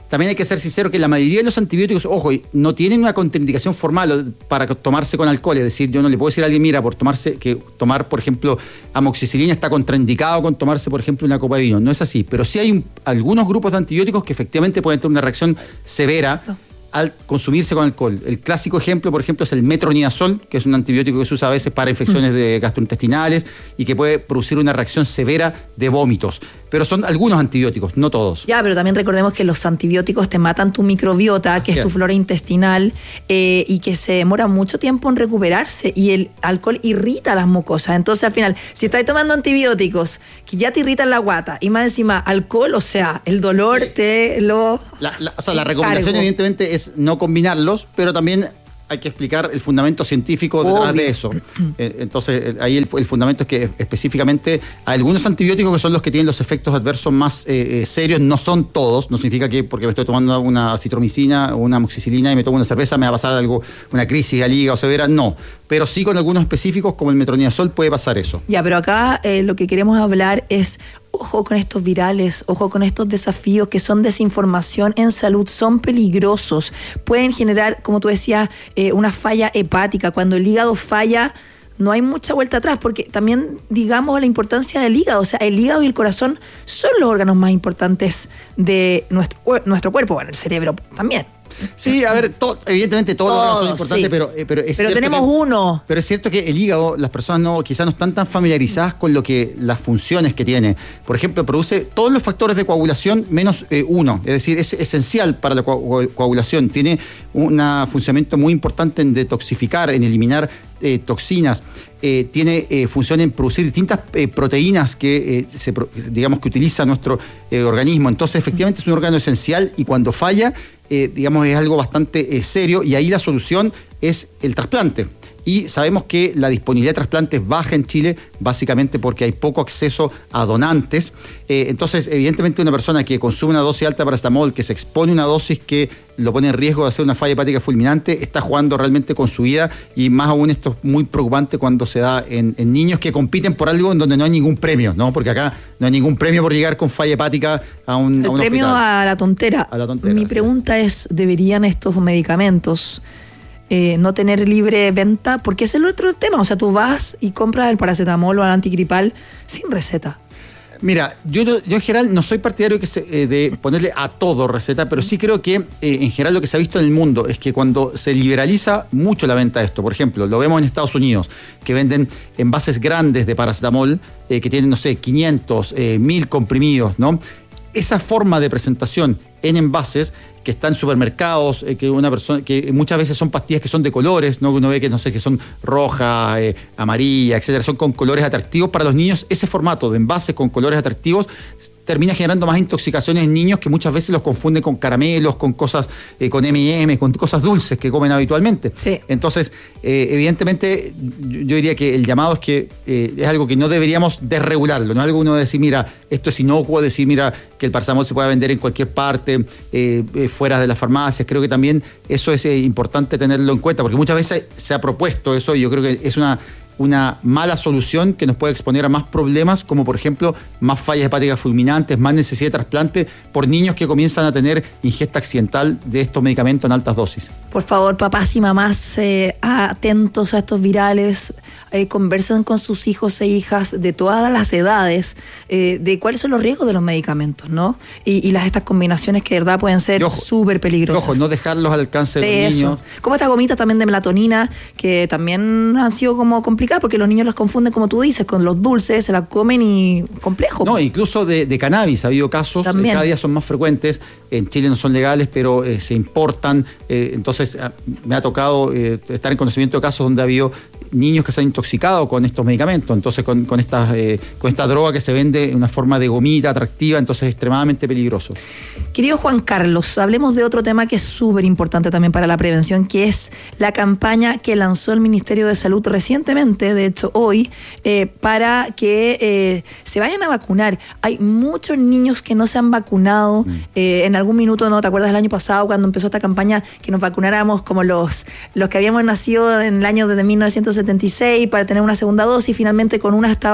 también hay que ser sincero que la mayoría de los antibióticos, ojo, no tienen una contraindicación formal para tomarse con alcohol. Es decir, yo no le puedo decir a alguien, mira, por tomarse, que tomar, por ejemplo, amoxicilina está contraindicado con tomarse, por ejemplo, una copa de vino. No es así. Pero sí hay un, algunos grupos de antibióticos que efectivamente pueden tener una reacción severa al consumirse con alcohol. El clásico ejemplo, por ejemplo, es el metronidazol, que es un antibiótico que se usa a veces para infecciones de gastrointestinales y que puede producir una reacción severa de vómitos. Pero son algunos antibióticos, no todos. Ya, pero también recordemos que los antibióticos te matan tu microbiota, que es tu flora intestinal, eh, y que se demora mucho tiempo en recuperarse, y el alcohol irrita las mucosas. Entonces, al final, si estás tomando antibióticos que ya te irritan la guata, y más encima alcohol, o sea, el dolor te lo... La, la, o sea, la recomendación cargo. evidentemente es no combinarlos, pero también hay que explicar el fundamento científico detrás Obvio. de eso. Eh, Entonces, ahí el, el fundamento es que específicamente hay algunos antibióticos que son los que tienen los efectos adversos más eh, eh, serios, no son todos, no significa que porque me estoy tomando una acitromicina o una amoxicilina y me tomo una cerveza me va a pasar algo, una crisis al hígado severa, no. Pero sí con algunos específicos como el metronidazol puede pasar eso. Ya, pero acá eh, lo que queremos hablar es, ojo con estos virales, ojo con estos desafíos que son desinformación en salud, son peligrosos, pueden generar, como tú decías, eh, una falla hepática. Cuando el hígado falla, no hay mucha vuelta atrás, porque también digamos la importancia del hígado, o sea, el hígado y el corazón son los órganos más importantes de nuestro, nuestro cuerpo, bueno, el cerebro también. Sí, a ver, to, evidentemente todos los órganos son importantes, sí. pero, eh, pero es Pero cierto tenemos que, uno. Pero es cierto que el hígado, las personas no, quizás no están tan familiarizadas con lo que las funciones que tiene. Por ejemplo, produce todos los factores de coagulación menos eh, uno. Es decir, es esencial para la co coagulación. Tiene un funcionamiento muy importante en detoxificar, en eliminar eh, toxinas. Eh, tiene eh, función en producir distintas eh, proteínas que eh, se, digamos que utiliza nuestro eh, organismo. Entonces, efectivamente es un órgano esencial y cuando falla, eh, digamos, es algo bastante eh, serio, y ahí la solución es el trasplante. Y sabemos que la disponibilidad de trasplantes baja en Chile, básicamente porque hay poco acceso a donantes. Eh, entonces, evidentemente, una persona que consume una dosis alta de paracetamol, que se expone a una dosis que lo pone en riesgo de hacer una falla hepática fulminante, está jugando realmente con su vida, y más aún esto es muy preocupante cuando se da en, en niños que compiten por algo en donde no hay ningún premio, ¿no? Porque acá no hay ningún premio por llegar con falla hepática a un, El a un premio hospital. a la tontera. A la tontera, Mi sí. pregunta es, ¿deberían estos medicamentos eh, no tener libre venta? Porque es el otro tema. O sea, tú vas y compras el paracetamol o el antigripal sin receta. Mira, yo, no- yo en general no soy partidario que se- eh, de ponerle a todo receta, pero sí creo que eh, en general lo que se ha visto en el mundo es que cuando se liberaliza mucho la venta de esto, por ejemplo, lo vemos en Estados Unidos, que venden envases grandes de paracetamol, eh, que tienen, no sé, quinientos, eh, mil comprimidos, ¿no? Esa forma de presentación en envases que está en supermercados, eh, que una persona, que muchas veces son pastillas que son de colores, ¿no? Uno ve que no sé, que son roja, eh, amarilla, etcétera, son con colores atractivos para los niños. Ese formato de envases con colores atractivos termina generando más intoxicaciones en niños, que muchas veces los confunden con caramelos, con cosas, eh, con eme y eme, con cosas dulces que comen habitualmente. Sí. Entonces, eh, evidentemente, yo, yo diría que el llamado es que eh, es algo que no deberíamos desregularlo, no es algo uno de decir, mira, esto es inocuo, decir, mira, que el paracetamol se pueda vender en cualquier parte, eh, eh, fuera de las farmacias. Creo que también eso es eh, importante tenerlo en cuenta, porque muchas veces se ha propuesto eso, y yo creo que es una... una mala solución que nos puede exponer a más problemas, como por ejemplo más fallas hepáticas fulminantes, más necesidad de trasplante por niños que comienzan a tener ingesta accidental de estos medicamentos en altas dosis. Por favor, papás y mamás, eh, atentos a estos virales, eh, conversen con sus hijos e hijas de todas las edades, eh, de cuáles son los riesgos de los medicamentos, ¿no? Y, y las estas combinaciones que de verdad pueden ser súper peligrosas. Ojo, no dejarlos al alcance de Sí, los eso. niños. Como estas gomitas también de melatonina, que también han sido como complicadas, porque los niños las confunden, como tú dices, con los dulces, se las comen y complejo. No, incluso de, de cannabis ha habido casos, eh, También. cada día son más frecuentes, en Chile no son legales, pero eh, se importan, eh, entonces ah, me ha tocado eh, estar en conocimiento de casos donde ha habido niños que se han intoxicado con estos medicamentos, entonces con, con, estas, eh, con esta droga que se vende en una forma de gomita atractiva, entonces es extremadamente peligroso. Querido Juan Carlos, hablemos de otro tema que es súper importante también para la prevención, que es la campaña que lanzó el Ministerio de Salud recientemente, de hecho hoy, eh, para que eh, se vayan a vacunar. Hay muchos niños que no se han vacunado. Mm. Eh, en algún minuto, ¿no te acuerdas del año pasado cuando empezó esta campaña que nos vacunáramos como los, los que habíamos nacido en el año de mil novecientos setenta y seis para tener una segunda dosis? Finalmente con una estaba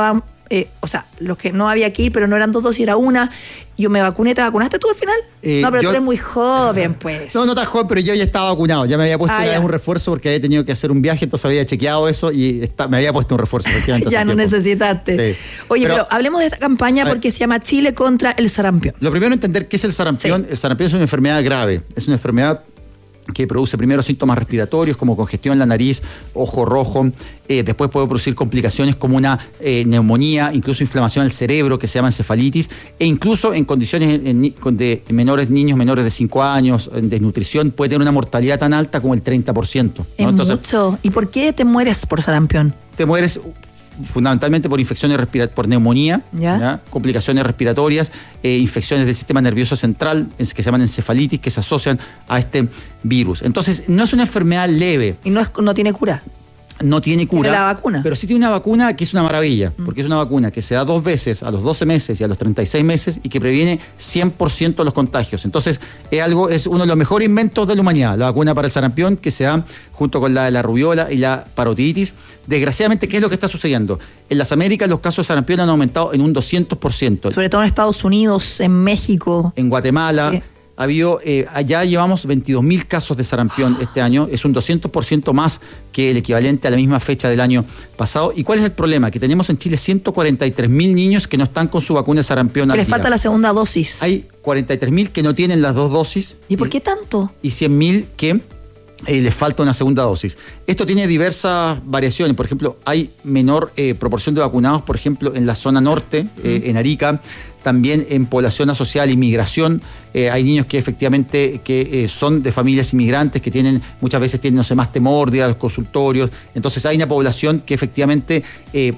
eh, o sea, los que no había que ir, pero no eran dos dosis, era una. Yo me vacuné, ¿te vacunaste tú al final? Eh, no, pero yo- tú eres muy joven, pues. No, no tan joven, pero yo ya estaba vacunado. Ya me había puesto Ah, una ya. vez un refuerzo porque había tenido que hacer un viaje, entonces había chequeado eso y está- me había puesto un refuerzo. efectivamente, hace Ya no tiempo. necesitaste. Sí. Oye, pero, Pero- hablemos de esta campaña A ver. porque se llama Chile contra el sarampión. Lo primero, entender qué es el sarampión. El sarampión es una enfermedad grave. Es una enfermedad que produce primero síntomas respiratorios como congestión en la nariz, ojo rojo, eh, después puede producir complicaciones como una eh, neumonía, incluso inflamación del cerebro que se llama encefalitis, e incluso en condiciones en- en ni- con de menores niños menores de cinco años, en desnutrición, puede tener una mortalidad tan alta como el treinta por ciento. ¿no? Es Entonces, mucho. ¿Y por qué te mueres por sarampión? te mueres fundamentalmente por infecciones respiratorias, por neumonía, ¿Ya? ¿ya? complicaciones respiratorias, eh, infecciones del sistema nervioso central, es- que se llaman encefalitis, que se asocian a este virus. Entonces, no es una enfermedad leve. Y no, es, no tiene cura. No tiene cura. Tiene la vacuna. Pero sí tiene una vacuna que es una maravilla, porque es una vacuna que se da dos veces, a los doce meses y a los treinta y seis meses, y que previene cien por ciento los contagios. Entonces, es algo, es uno de los mejores inventos de la humanidad, la vacuna para el sarampión, que se da junto con la de la rubiola y la parotiditis. Desgraciadamente, ¿qué es lo que está sucediendo? En las Américas los casos de sarampión han aumentado en un doscientos por ciento. Sobre todo en Estados Unidos, en México. En Guatemala. Ha habido, eh, allá llevamos veintidós mil casos de sarampión este año, es un doscientos por ciento más que el equivalente a la misma fecha del año pasado. ¿Y cuál es el problema? Que tenemos en Chile ciento cuarenta y tres mil niños que no están con su vacuna de sarampión Que al les día. falta la segunda dosis. Hay cuarenta y tres mil que no tienen las dos dosis. ¿Y por qué tanto? Y cien mil que eh, les falta una segunda dosis. Esto tiene diversas variaciones. Por ejemplo, hay menor eh, proporción de vacunados, por ejemplo, en la zona norte, eh, en Arica. También en población asociada a la inmigración, eh, hay niños que efectivamente que, eh, son de familias inmigrantes, que tienen muchas veces tienen, no sé, más temor de ir a los consultorios. Entonces hay una población que efectivamente eh,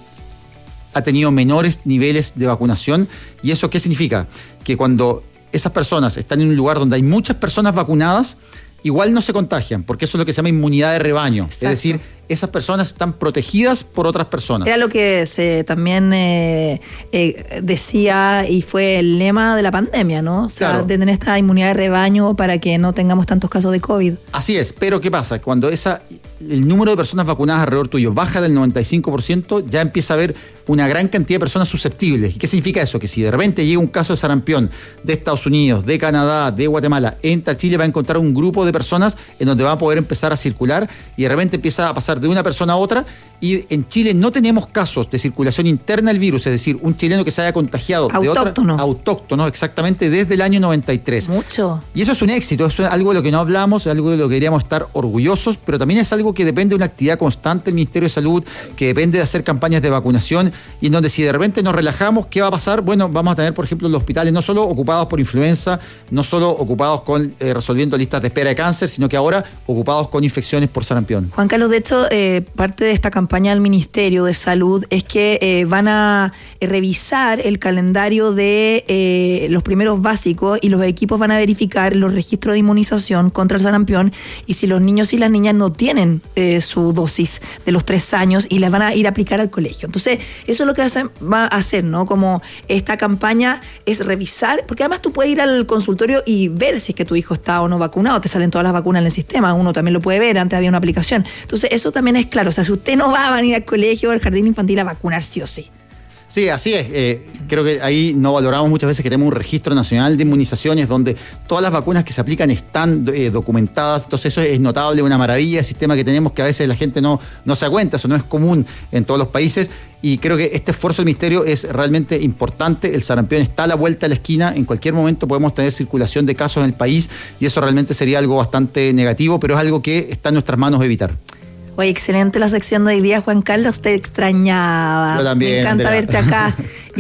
ha tenido menores niveles de vacunación. ¿Y eso qué significa? Que cuando esas personas están en un lugar donde hay muchas personas vacunadas, igual no se contagian, porque eso es lo que se llama inmunidad de rebaño. Exacto. Es decir, esas personas están protegidas por otras personas. Era lo que se también eh, eh, decía y fue el lema de la pandemia, ¿no? O sea, Claro. de tener esta inmunidad de rebaño para que no tengamos tantos casos de COVID. Así es, pero ¿qué pasa? Cuando esa, el número de personas vacunadas alrededor tuyo baja del noventa y cinco por ciento, ya empieza a haber una gran cantidad de personas susceptibles. ¿Y qué significa eso? Que si de repente llega un caso de sarampión de Estados Unidos, de Canadá, de Guatemala, entra a Chile, va a encontrar un grupo de personas en donde va a poder empezar a circular y de repente empieza a pasar de una persona a otra. Y en Chile no tenemos casos de circulación interna del virus, es decir, un chileno que se haya contagiado de otra Autóctono. autóctono, exactamente desde el año noventa y tres. Mucho. Y eso es un éxito, es algo de lo que no hablamos, es algo de lo que deberíamos estar orgullosos, pero también es algo que depende de una actividad constante del Ministerio de Salud, que depende de hacer campañas de vacunación, y en donde si de repente nos relajamos, ¿qué va a pasar? Bueno, vamos a tener, por ejemplo, los hospitales no solo ocupados por influenza, no solo ocupados con eh, resolviendo listas de espera de cáncer, sino que ahora ocupados con infecciones por sarampión. Juan Carlos, de hecho, eh, parte de esta campaña del Ministerio de Salud es que eh, van a eh, revisar el calendario de eh, los primeros básicos y los equipos van a verificar los registros de inmunización contra el sarampión y si los niños y las niñas no tienen eh, su dosis de los tres años y las van a ir a aplicar al colegio. Entonces, eso es lo que hace- va a hacer, ¿no? Como esta campaña es revisar, porque además tú puedes ir al consultorio y ver si es que tu hijo está o no vacunado, te salen todas las vacunas en el sistema, uno también lo puede ver, antes había una aplicación. Entonces, eso también es claro, o sea, si usted no va a venir al colegio o al jardín infantil a vacunar sí o sí. Sí, así es. Eh, creo que ahí no valoramos muchas veces que tenemos un registro nacional de inmunizaciones donde todas las vacunas que se aplican están eh, documentadas. Entonces eso es notable, una maravilla, el sistema que tenemos que a veces la gente no, no se da cuenta, eso no es común en todos los países. Y creo que este esfuerzo del Ministerio es realmente importante. El sarampión está a la vuelta de la esquina. En cualquier momento podemos tener circulación de casos en el país y eso realmente sería algo bastante negativo, pero es algo que está en nuestras manos evitar. Oye, excelente la sección de hoy día, Juan Carlos, te extrañaba. Yo también, Me encanta Andrea. verte acá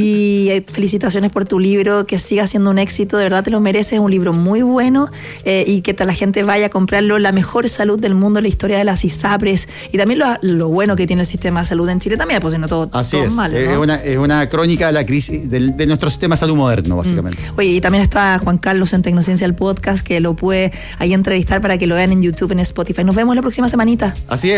y eh, felicitaciones por tu libro, que siga siendo un éxito, de verdad te lo mereces, es un libro muy bueno eh, y que toda la gente vaya a comprarlo, La mejor salud del mundo, la historia de las ISAPRES y también lo, lo bueno que tiene el sistema de salud en Chile también, pues no todo, Así todo es. malo, Es, ¿no? una, es una crónica de la crisis del- de nuestro sistema de salud moderno, básicamente. Oye, y también está Juan Carlos en Tecnociencia, el podcast, que lo pude ahí entrevistar para que lo vean en YouTube, en Spotify. Nos vemos la próxima semanita. Así es.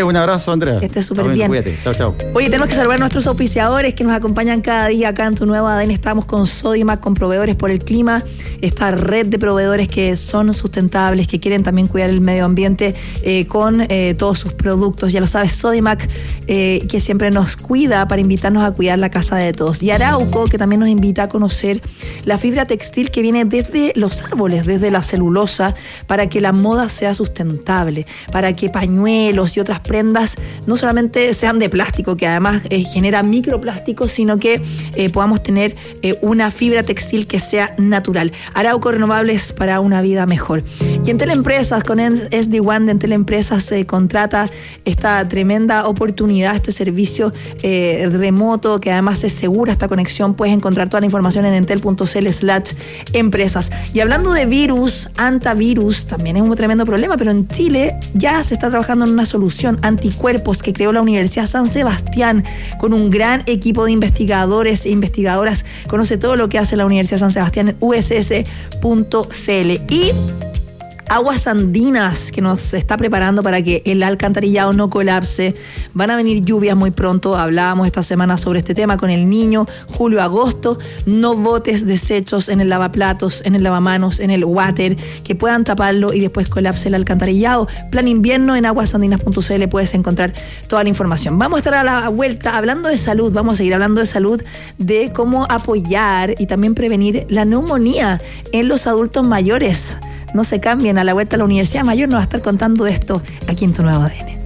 un abrazo, Andrea. Que estés súper Ah, bueno, bien. Cuídate, chao, chao. Oye, tenemos que saludar a nuestros auspiciadores que nos acompañan cada día acá en Tu Nuevo A D N. Estamos con Sodimac, con Proveedores por el Clima, esta red de proveedores que son sustentables, que quieren también cuidar el medio ambiente eh, con eh, todos sus productos. Ya lo sabes, Sodimac, eh, que siempre nos cuida para invitarnos a cuidar la casa de todos. Y Arauco, que también nos invita a conocer la fibra textil que viene desde los árboles, desde la celulosa, para que la moda sea sustentable, para que pañuelos y otras prendas no solamente sean de plástico, que además eh, genera microplásticos, sino que eh, podamos tener eh, una fibra textil que sea natural. Arauco, renovables para una vida mejor. Y en Teleempresas, con S D One de en Teleempresas, se eh, contrata esta tremenda oportunidad, este servicio eh, remoto, que además es segura esta conexión. Puedes encontrar toda la información en entel.cl slash empresas. Y hablando de virus, antivirus, también es un tremendo problema, pero en Chile ya se está trabajando en una solución, anticuerpos, que creó la Universidad San Sebastián con un gran equipo de investigadores e investigadoras. Conoce todo lo que hace la Universidad San Sebastián en u s s punto c l. Y Aguas Andinas, que nos está preparando para que el alcantarillado no colapse. Van a venir lluvias muy pronto. Hablábamos esta semana sobre este tema con el niño, julio, agosto. No botes desechos en el lavaplatos, en el lavamanos, en el water, que puedan taparlo y después colapse el alcantarillado. Plan invierno en aguas andinas punto c l puedes encontrar toda la información. Vamos a estar a la vuelta hablando de salud. Vamos a seguir hablando de salud, de cómo apoyar y también prevenir la neumonía en los adultos mayores. No se cambien, a la vuelta a la Universidad Mayor nos va a estar contando de esto aquí en Tu Nuevo A D N.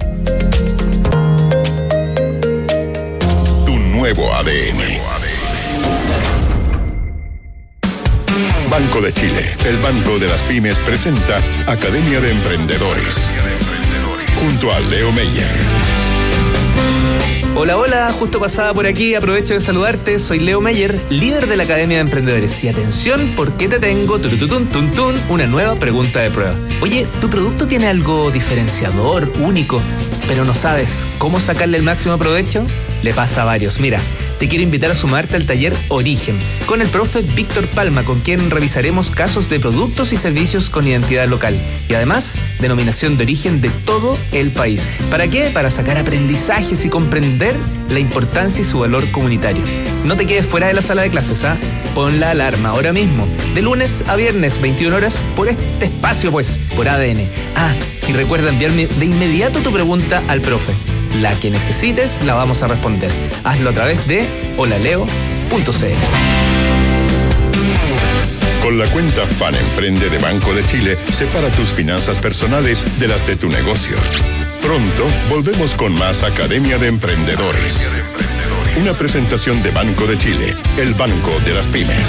Tu Nuevo A D N. Banco de Chile, el banco de las pymes, presenta Academia de Emprendedores. Junto a Leo Meyer. Hola, hola, justo pasada por aquí, aprovecho de saludarte, soy Leo Meyer, líder de la Academia de Emprendedores. Y atención, porque te tengo turututun, tun, tun, una nueva pregunta de prueba. Oye, ¿tu producto tiene algo diferenciador, único, pero no sabes cómo sacarle el máximo provecho? Le pasa a varios. Mira, te quiero invitar a sumarte al taller Origen con el profe Víctor Palma, con quien revisaremos casos de productos y servicios con identidad local y además denominación de origen de todo el país. ¿Para qué? Para sacar aprendizajes y comprender la importancia y su valor comunitario. No te quedes fuera de la sala de clases, ¿ah? Pon la alarma ahora mismo, de lunes a viernes, veintiuna horas, por este espacio, pues, por A D N. Ah, y recuerda enviarme de inmediato tu pregunta al profe. La que necesites la vamos a responder. Hazlo a través de holaleo punto c l. Con la cuenta Fan Emprende de Banco de Chile, separa tus finanzas personales de las de tu negocio. Pronto volvemos con más Academia de Emprendedores. Una presentación de Banco de Chile, el banco de las pymes.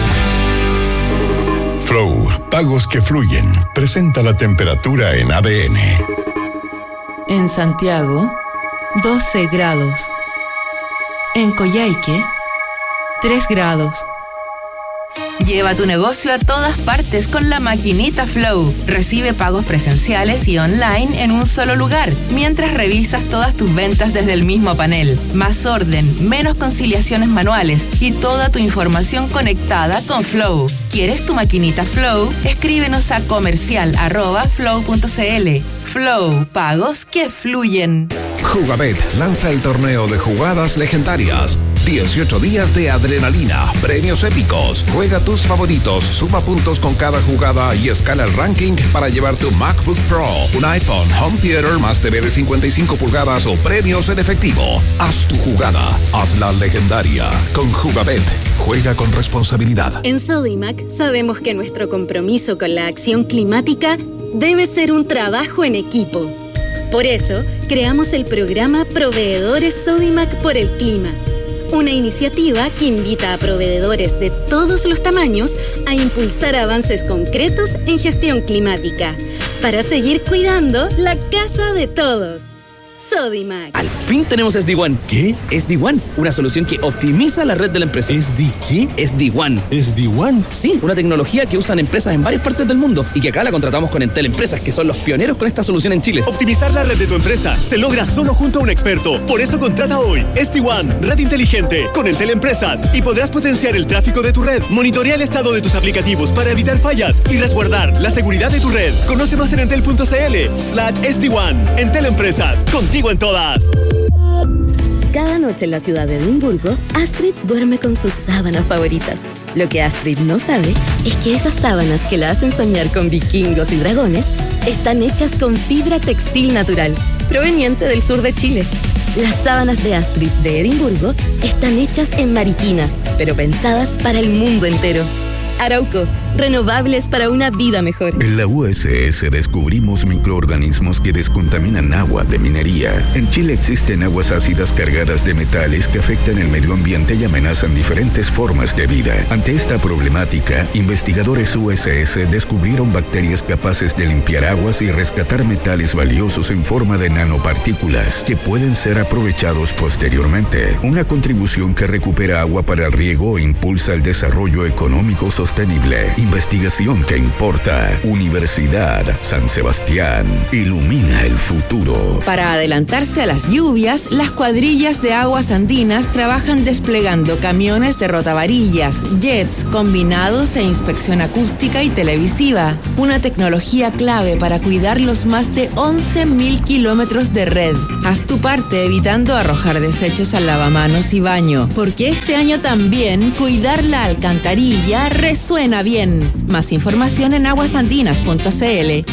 Flow, pagos que fluyen, presenta la temperatura en A D N. En Santiago, doce grados. En Coyhaique, tres grados. Lleva tu negocio a todas partes con la maquinita Flow. Recibe pagos presenciales y online en un solo lugar, mientras revisas todas tus ventas desde el mismo panel. Más orden, menos conciliaciones manuales y toda tu información conectada con Flow. ¿Quieres tu maquinita Flow? Escríbenos a comercial arroba flow punto c l. Flow, pagos que fluyen. Jugabet lanza el torneo de jugadas legendarias. dieciocho días de adrenalina, premios épicos. Juega tus favoritos, suma puntos con cada jugada y escala el ranking para llevar tu MacBook Pro, un iPhone, home theater más T V de cincuenta y cinco pulgadas o premios en efectivo. Haz tu jugada, hazla legendaria. Con Jugabet, juega con responsabilidad. En Sodimac sabemos que nuestro compromiso con la acción climática debe ser un trabajo en equipo. Por eso, creamos el programa Proveedores Sodimac por el Clima, una iniciativa que invita a proveedores de todos los tamaños a impulsar avances concretos en gestión climática, para seguir cuidando la casa de todos. Sodimac. Al fin tenemos S D One. ¿Qué? S D One, una solución que optimiza la red de la empresa. ¿S D qué? S D One. ¿S D One? Sí, una tecnología que usan empresas en varias partes del mundo y que acá la contratamos con Entel Empresas, que son los pioneros con esta solución en Chile. Optimizar la red de tu empresa se logra solo junto a un experto. Por eso contrata hoy S D One, red inteligente, con Entel Empresas, y podrás potenciar el tráfico de tu red, monitorear el estado de tus aplicativos para evitar fallas y resguardar la seguridad de tu red. Conoce más en entel punto c l slash S D One. Entel Empresas, con contigo en todas. Cada noche en la ciudad de Edimburgo, Astrid duerme con sus sábanas favoritas. Lo que Astrid no sabe es que esas sábanas que la hacen soñar con vikingos y dragones están hechas con fibra textil natural, proveniente del sur de Chile. Las sábanas de Astrid de Edimburgo están hechas en Mariquina, pero pensadas para el mundo entero. Arauco, renovables para una vida mejor. En la U S S descubrimos microorganismos que descontaminan agua de minería. En Chile existen aguas ácidas cargadas de metales que afectan el medio ambiente y amenazan diferentes formas de vida. Ante esta problemática, investigadores U S S descubrieron bacterias capaces de limpiar aguas y rescatar metales valiosos en forma de nanopartículas que pueden ser aprovechados posteriormente. Una contribución que recupera agua para el riego e impulsa el desarrollo económico sostenible. Investigación que importa. Universidad San Sebastián. Ilumina el futuro. Para adelantarse a las lluvias, las cuadrillas de aguas andinas trabajan desplegando camiones de rotavarillas, jets, combinados e inspección acústica y televisiva. Una tecnología clave para cuidar los más de once mil kilómetros de red. Haz tu parte evitando arrojar desechos al lavamanos y baño, porque este año también cuidar la alcantarilla resuena bien. Más información en aguasandinas punto c l.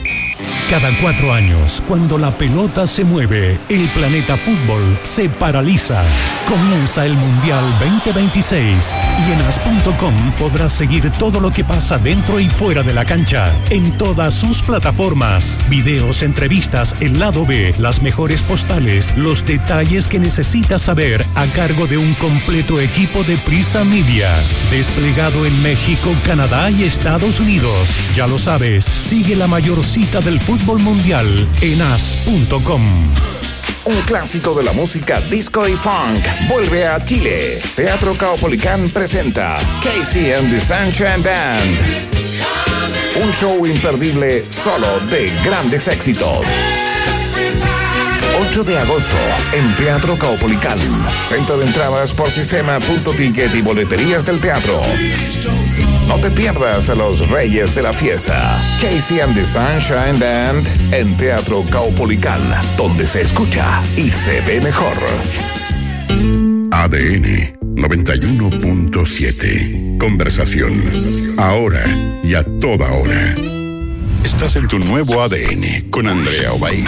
Cada cuatro años, cuando la pelota se mueve, el planeta fútbol se paraliza. Comienza el Mundial veinte veintiséis y en as punto com podrás seguir todo lo que pasa dentro y fuera de la cancha, en todas sus plataformas. Videos, entrevistas, el lado B, las mejores postales, los detalles que necesitas saber a cargo de un completo equipo de Prisa Media. Desplegado en México, Canadá y Estados Unidos. Ya lo sabes, sigue la mayor cita del fútbol mundial en as punto com. Un clásico de la música disco y funk vuelve a Chile. Teatro Caupolicán presenta Casey and the Sunshine Band. Un show imperdible solo de grandes éxitos. ocho de agosto en Teatro Caupolicán. Venta de entradas por sistema punto ticket y boleterías del teatro. No te pierdas a los reyes de la fiesta. Casey and the Sunshine Band en Teatro Caupolicán, donde se escucha y se ve mejor. A D N noventa y uno punto siete. Conversación. Ahora y a toda hora. Estás en tu nuevo A D N con Andrea Obaid.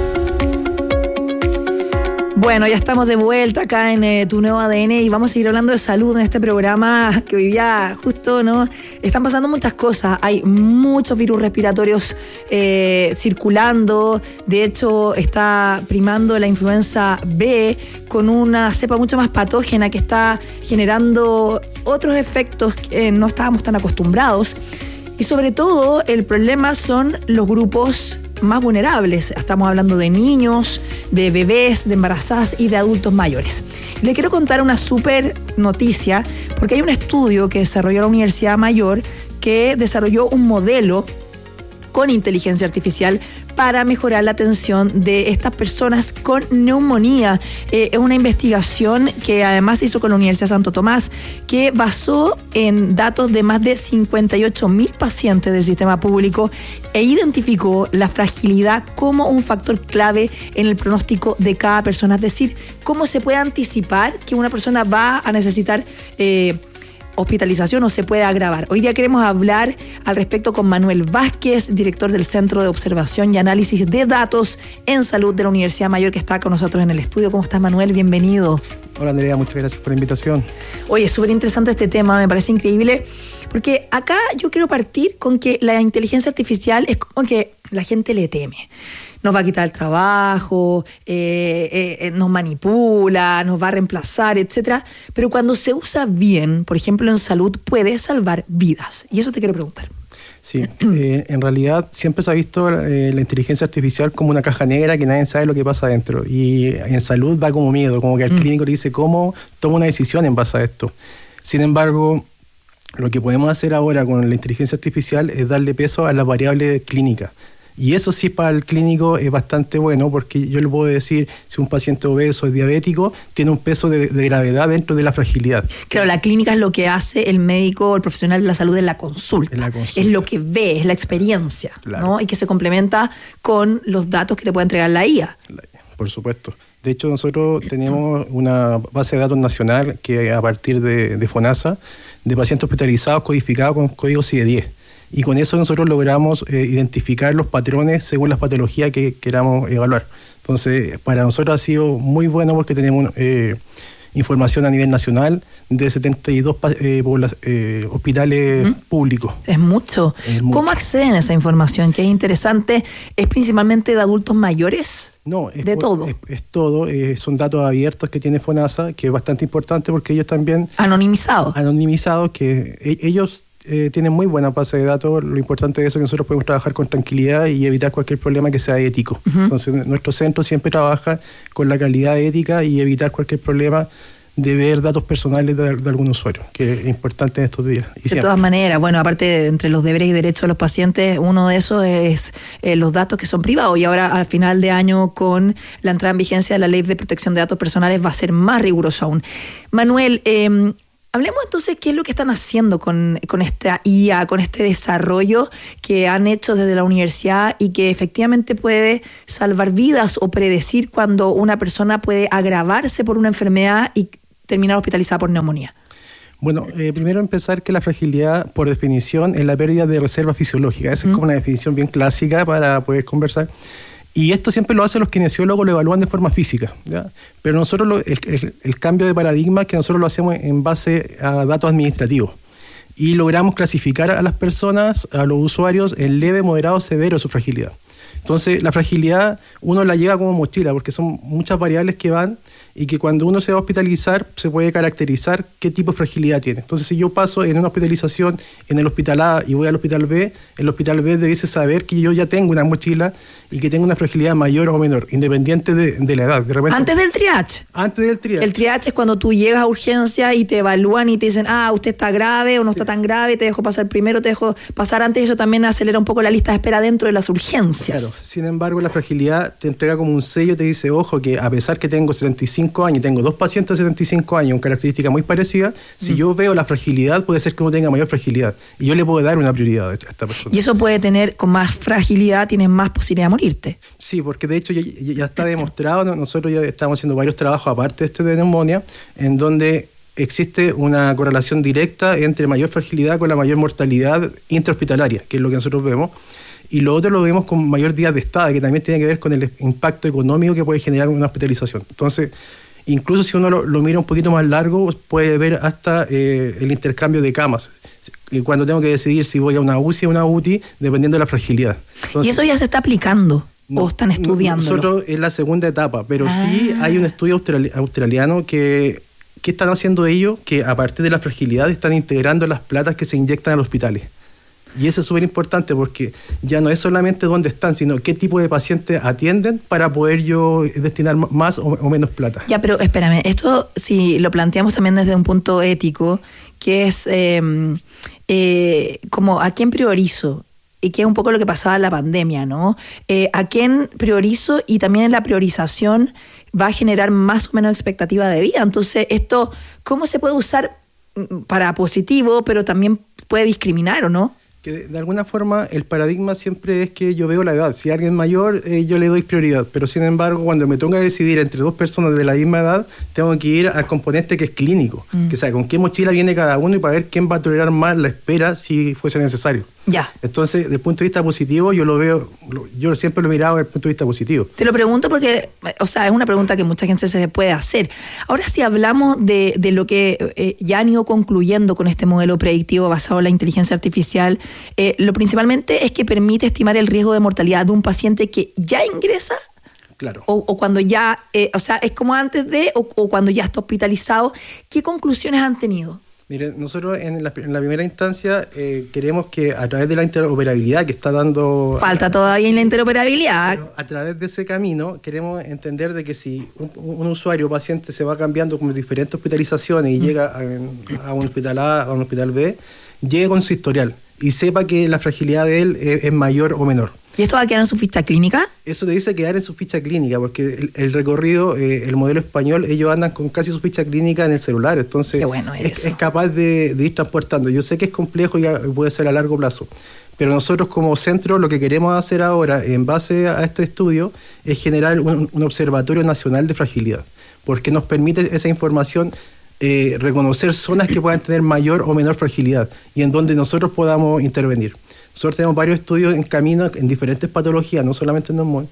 Bueno, ya estamos de vuelta acá en eh, tu nuevo A D N y vamos a seguir hablando de salud en este programa que hoy día justo, ¿no? Están pasando muchas cosas. Hay muchos virus respiratorios eh, circulando. De hecho, está primando la influenza B con una cepa mucho más patógena que está generando otros efectos que no estábamos tan acostumbrados. Y sobre todo, el problema son los grupos más vulnerables. Estamos hablando de niños, de bebés, de embarazadas y de adultos mayores. Le quiero contar una súper noticia porque hay un estudio que desarrolló la Universidad Mayor que desarrolló un modelo con inteligencia artificial para mejorar la atención de estas personas con neumonía. Eh, es una investigación que además hizo con la Universidad Santo Tomás, que basó en datos de más de cincuenta y ocho mil pacientes del sistema público e identificó la fragilidad como un factor clave en el pronóstico de cada persona. Es decir, cómo se puede anticipar que una persona va a necesitar eh, hospitalización o se puede agravar. Hoy día queremos hablar al respecto con Manuel Vázquez, director del Centro de Observación y Análisis de Datos en Salud de la Universidad Mayor, que está con nosotros en el estudio. ¿Cómo estás, Manuel? Bienvenido. Hola, Andrea, muchas gracias por la invitación. Oye, es súper interesante este tema, me parece increíble, porque acá yo quiero partir con que la inteligencia artificial es como que la gente le teme. Nos va a quitar el trabajo, eh, eh, nos manipula, nos va a reemplazar, etcétera. Pero cuando se usa bien, por ejemplo en salud, puede salvar vidas. Y eso te quiero preguntar. Sí, eh, en realidad siempre se ha visto eh, la inteligencia artificial como una caja negra que nadie sabe lo que pasa adentro. Y en salud da como miedo, como que al mm. clínico le dice cómo toma una decisión en base a esto. Sin embargo, lo que podemos hacer ahora con la inteligencia artificial es darle peso a la variable clínica. Y eso sí para el clínico es bastante bueno, porque yo le puedo decir si un paciente obeso es diabético, tiene un peso de, de gravedad dentro de la fragilidad. Claro, la clínica es lo que hace el médico o el profesional de la salud en la consulta. En la consulta. Es lo que ve, es la experiencia, claro, ¿no? Y que se complementa con los datos que te puede entregar la I A. Por supuesto. De hecho, nosotros tenemos una base de datos nacional que a partir de, de FONASA, de pacientes hospitalizados codificados con código C I D diez. Y con eso nosotros logramos eh, identificar los patrones según las patologías que queramos evaluar. Entonces, para nosotros ha sido muy bueno porque tenemos eh, información a nivel nacional de setenta y dos eh, eh, hospitales ¿Mm? públicos. Es mucho. es mucho. ¿Cómo acceden a esa información? Que es interesante. ¿Es principalmente de adultos mayores? No, es de todo. Es, es todo. Eh, son datos abiertos que tiene FONASA, que es bastante importante porque ellos también... Anonimizados. Anonimizados, que e- ellos... Eh, tienen muy buena base de datos. Lo importante de eso es que nosotros podemos trabajar con tranquilidad y evitar cualquier problema que sea ético. Uh-huh. Entonces, nuestro centro siempre trabaja con la calidad ética y evitar cualquier problema de ver datos personales de, de algún usuario, que es importante en estos días. Y de siempre. todas maneras, bueno, aparte de, entre los deberes y derechos de los pacientes, uno de esos es eh, los datos que son privados, y ahora al final de año con la entrada en vigencia de la Ley de Protección de Datos Personales va a ser más riguroso aún. Manuel, eh, hablemos entonces qué es lo que están haciendo con, con esta I A, con este desarrollo que han hecho desde la universidad y que efectivamente puede salvar vidas o predecir cuando una persona puede agravarse por una enfermedad y terminar hospitalizada por neumonía. Bueno, eh, primero empezar que la fragilidad, por definición, es la pérdida de reserva fisiológica. Esa mm. es como una definición bien clásica para poder conversar. Y esto siempre lo hacen los kinesiólogos, lo evalúan de forma física, ¿ya? Pero nosotros, lo, el, el, el cambio de paradigma es que nosotros lo hacemos en base a datos administrativos. Y logramos clasificar a las personas, a los usuarios, en leve, moderado, severo su fragilidad. Entonces, la fragilidad uno la lleva como mochila, porque son muchas variables que van y que cuando uno se va a hospitalizar se puede caracterizar qué tipo de fragilidad tiene. Entonces, si yo paso en una hospitalización en el hospital A y voy al hospital B, el hospital B debe saber que yo ya tengo una mochila y que tengo una fragilidad mayor o menor, independiente de, de la edad. De repente, antes del triage. Antes del triage. El triage es cuando tú llegas a urgencia y te evalúan y te dicen, ah, usted está grave o no sí. está tan grave, te dejo pasar primero, te dejo pasar antes, y eso también acelera un poco la lista de espera dentro de las urgencias. Claro. Sin embargo, la fragilidad te entrega como un sello, te dice, ojo, que a pesar que tengo setenta y cinco años, tengo dos pacientes de setenta y cinco años con características muy parecidas, si mm. yo veo la fragilidad, puede ser que uno tenga mayor fragilidad y yo le puedo dar una prioridad a esta persona. Y eso puede tener, con más fragilidad, tienes más posibilidad de morirte. Sí, porque de hecho ya, ya está demostrado, nosotros ya estamos haciendo varios trabajos aparte de este de neumonía, en donde existe una correlación directa entre mayor fragilidad con la mayor mortalidad intrahospitalaria, que es lo que nosotros vemos. Y lo otro lo vemos con mayor días de estada, que también tiene que ver con el impacto económico que puede generar una hospitalización. Entonces, incluso si uno lo, lo mira un poquito más largo, puede ver hasta eh, el intercambio de camas. Cuando tengo que decidir si voy a una U C I o una U T I, dependiendo de la fragilidad. Entonces, ¿y eso ya se está aplicando? No, ¿o están estudiando? Nosotros es la segunda etapa, pero ah. sí hay un estudio australi- australiano que... ¿Qué están haciendo ellos? Que a partir de la fragilidad están integrando las platas que se inyectan a los hospitales. Y eso es súper importante porque ya no es solamente dónde están, sino qué tipo de pacientes atienden para poder yo destinar más o, o menos plata. Ya, pero espérame, esto si lo planteamos también desde un punto ético, que es eh, eh, como a quién priorizo, y que es un poco lo que pasaba en la pandemia, ¿no? Eh, a quién priorizo, y también en la priorización va a generar más o menos expectativa de vida. Entonces, esto, ¿cómo se puede usar para positivo, pero también puede discriminar o no? Que de, de alguna forma el paradigma siempre es que yo veo la edad. Si alguien es mayor, eh, yo le doy prioridad. Pero sin embargo, cuando me toca decidir entre dos personas de la misma edad, tengo que ir al componente que es clínico. Mm. Que sabe con qué mochila viene cada uno y para ver quién va a tolerar más la espera si fuese necesario. Ya. Entonces, desde el punto de vista positivo, yo lo veo, yo siempre lo he mirado desde el punto de vista positivo. Te lo pregunto porque, o sea, es una pregunta que mucha gente se puede hacer. Ahora, si hablamos de, de lo que eh, ya han ido concluyendo con este modelo predictivo basado en la inteligencia artificial, eh, lo principalmente es que permite estimar el riesgo de mortalidad de un paciente que ya ingresa. Claro. O, o cuando ya, eh, o sea, es como antes de, o, o cuando ya está hospitalizado. ¿Qué conclusiones han tenido? Mire, nosotros en la, en la primera instancia eh, queremos que a través de la interoperabilidad que está dando... Falta todavía en la interoperabilidad. A través de ese camino queremos entender de que si un, un usuario o paciente se va cambiando con diferentes hospitalizaciones y mm. llega a, a un hospital A, a un hospital B, llegue con su historial y sepa que la fragilidad de él es, es mayor o menor. ¿Y esto va a quedar en su ficha clínica? Eso te dice quedar en su ficha clínica, porque el, el recorrido, eh, el modelo español, ellos andan con casi su ficha clínica en el celular, entonces Qué bueno es, es capaz de, de ir transportando. Yo sé que es complejo y puede ser a largo plazo, Pero nosotros como centro lo que queremos hacer ahora, en base a este estudio, es generar un, un observatorio nacional de fragilidad, porque nos permite esa información eh, reconocer zonas que puedan tener mayor o menor fragilidad y en donde nosotros podamos intervenir. Nosotros tenemos varios estudios en camino en diferentes patologías, no solamente en neumonía,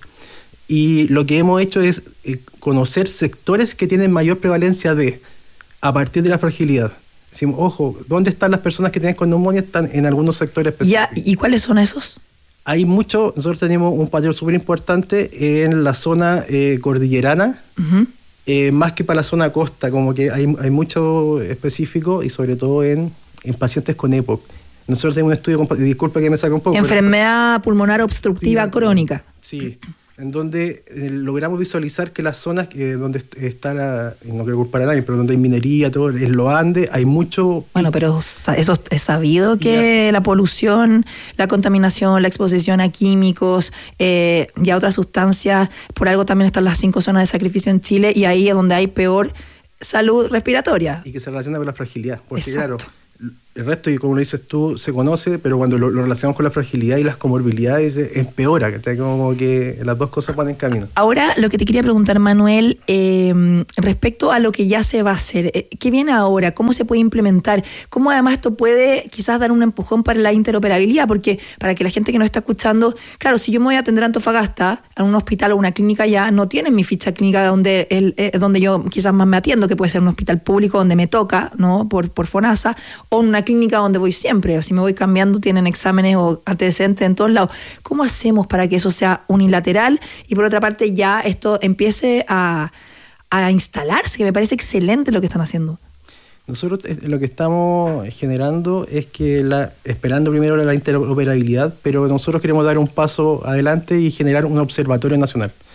y lo que hemos hecho es eh, conocer sectores que tienen mayor prevalencia de, a partir de la fragilidad. Decimos, ojo, ¿dónde están las personas que tienen con neumonía? Están en algunos sectores específicos. Ya, ¿y cuáles son esos? Hay mucho, nosotros tenemos un patrón súper importante en la zona eh, cordillerana, uh-huh. eh, más que para la zona costa, como que hay, hay mucho específico y sobre todo en, en pacientes con E P O C. Nosotros tenemos un estudio, con, disculpa que me saque un poco. Enfermedad pero, pulmonar obstructiva sí, crónica. Sí, en donde eh, logramos visualizar que las zonas eh, donde está la, no quiero culpar a nadie, pero donde hay minería, todo, en los Andes, hay mucho... Bueno, pero eso es sabido que la polución, la contaminación, la exposición a químicos eh, y a otras sustancias, por algo también están las cinco zonas de sacrificio en Chile y ahí es donde hay peor salud respiratoria. Y que se relaciona con la fragilidad, porque Exacto. claro... El resto, y como lo dices tú, se conoce, pero cuando lo, lo relacionamos con la fragilidad y las comorbilidades, empeora, que como que las dos cosas van en camino. Ahora, lo que te quería preguntar, Manuel, eh, respecto a lo que ya se va a hacer, eh, ¿qué viene ahora? ¿Cómo se puede implementar? ¿Cómo además esto puede quizás dar un empujón para la interoperabilidad? Porque para que la gente que nos está escuchando, claro, si yo me voy a atender a Antofagasta, a un hospital o una clínica ya, no tienen mi ficha clínica donde, el, eh, donde yo quizás más me atiendo, que puede ser un hospital público donde me toca, ¿no? Por, por FONASA, o una clínica donde voy siempre, o si me voy cambiando tienen exámenes o antecedentes en todos lados. ¿Cómo hacemos para que eso sea unilateral y por otra parte ya esto empiece a, a instalarse? Que me parece excelente lo que están haciendo. Nosotros lo que estamos generando es que, la, esperando primero la interoperabilidad, pero nosotros queremos dar un paso adelante y generar un observatorio nacional.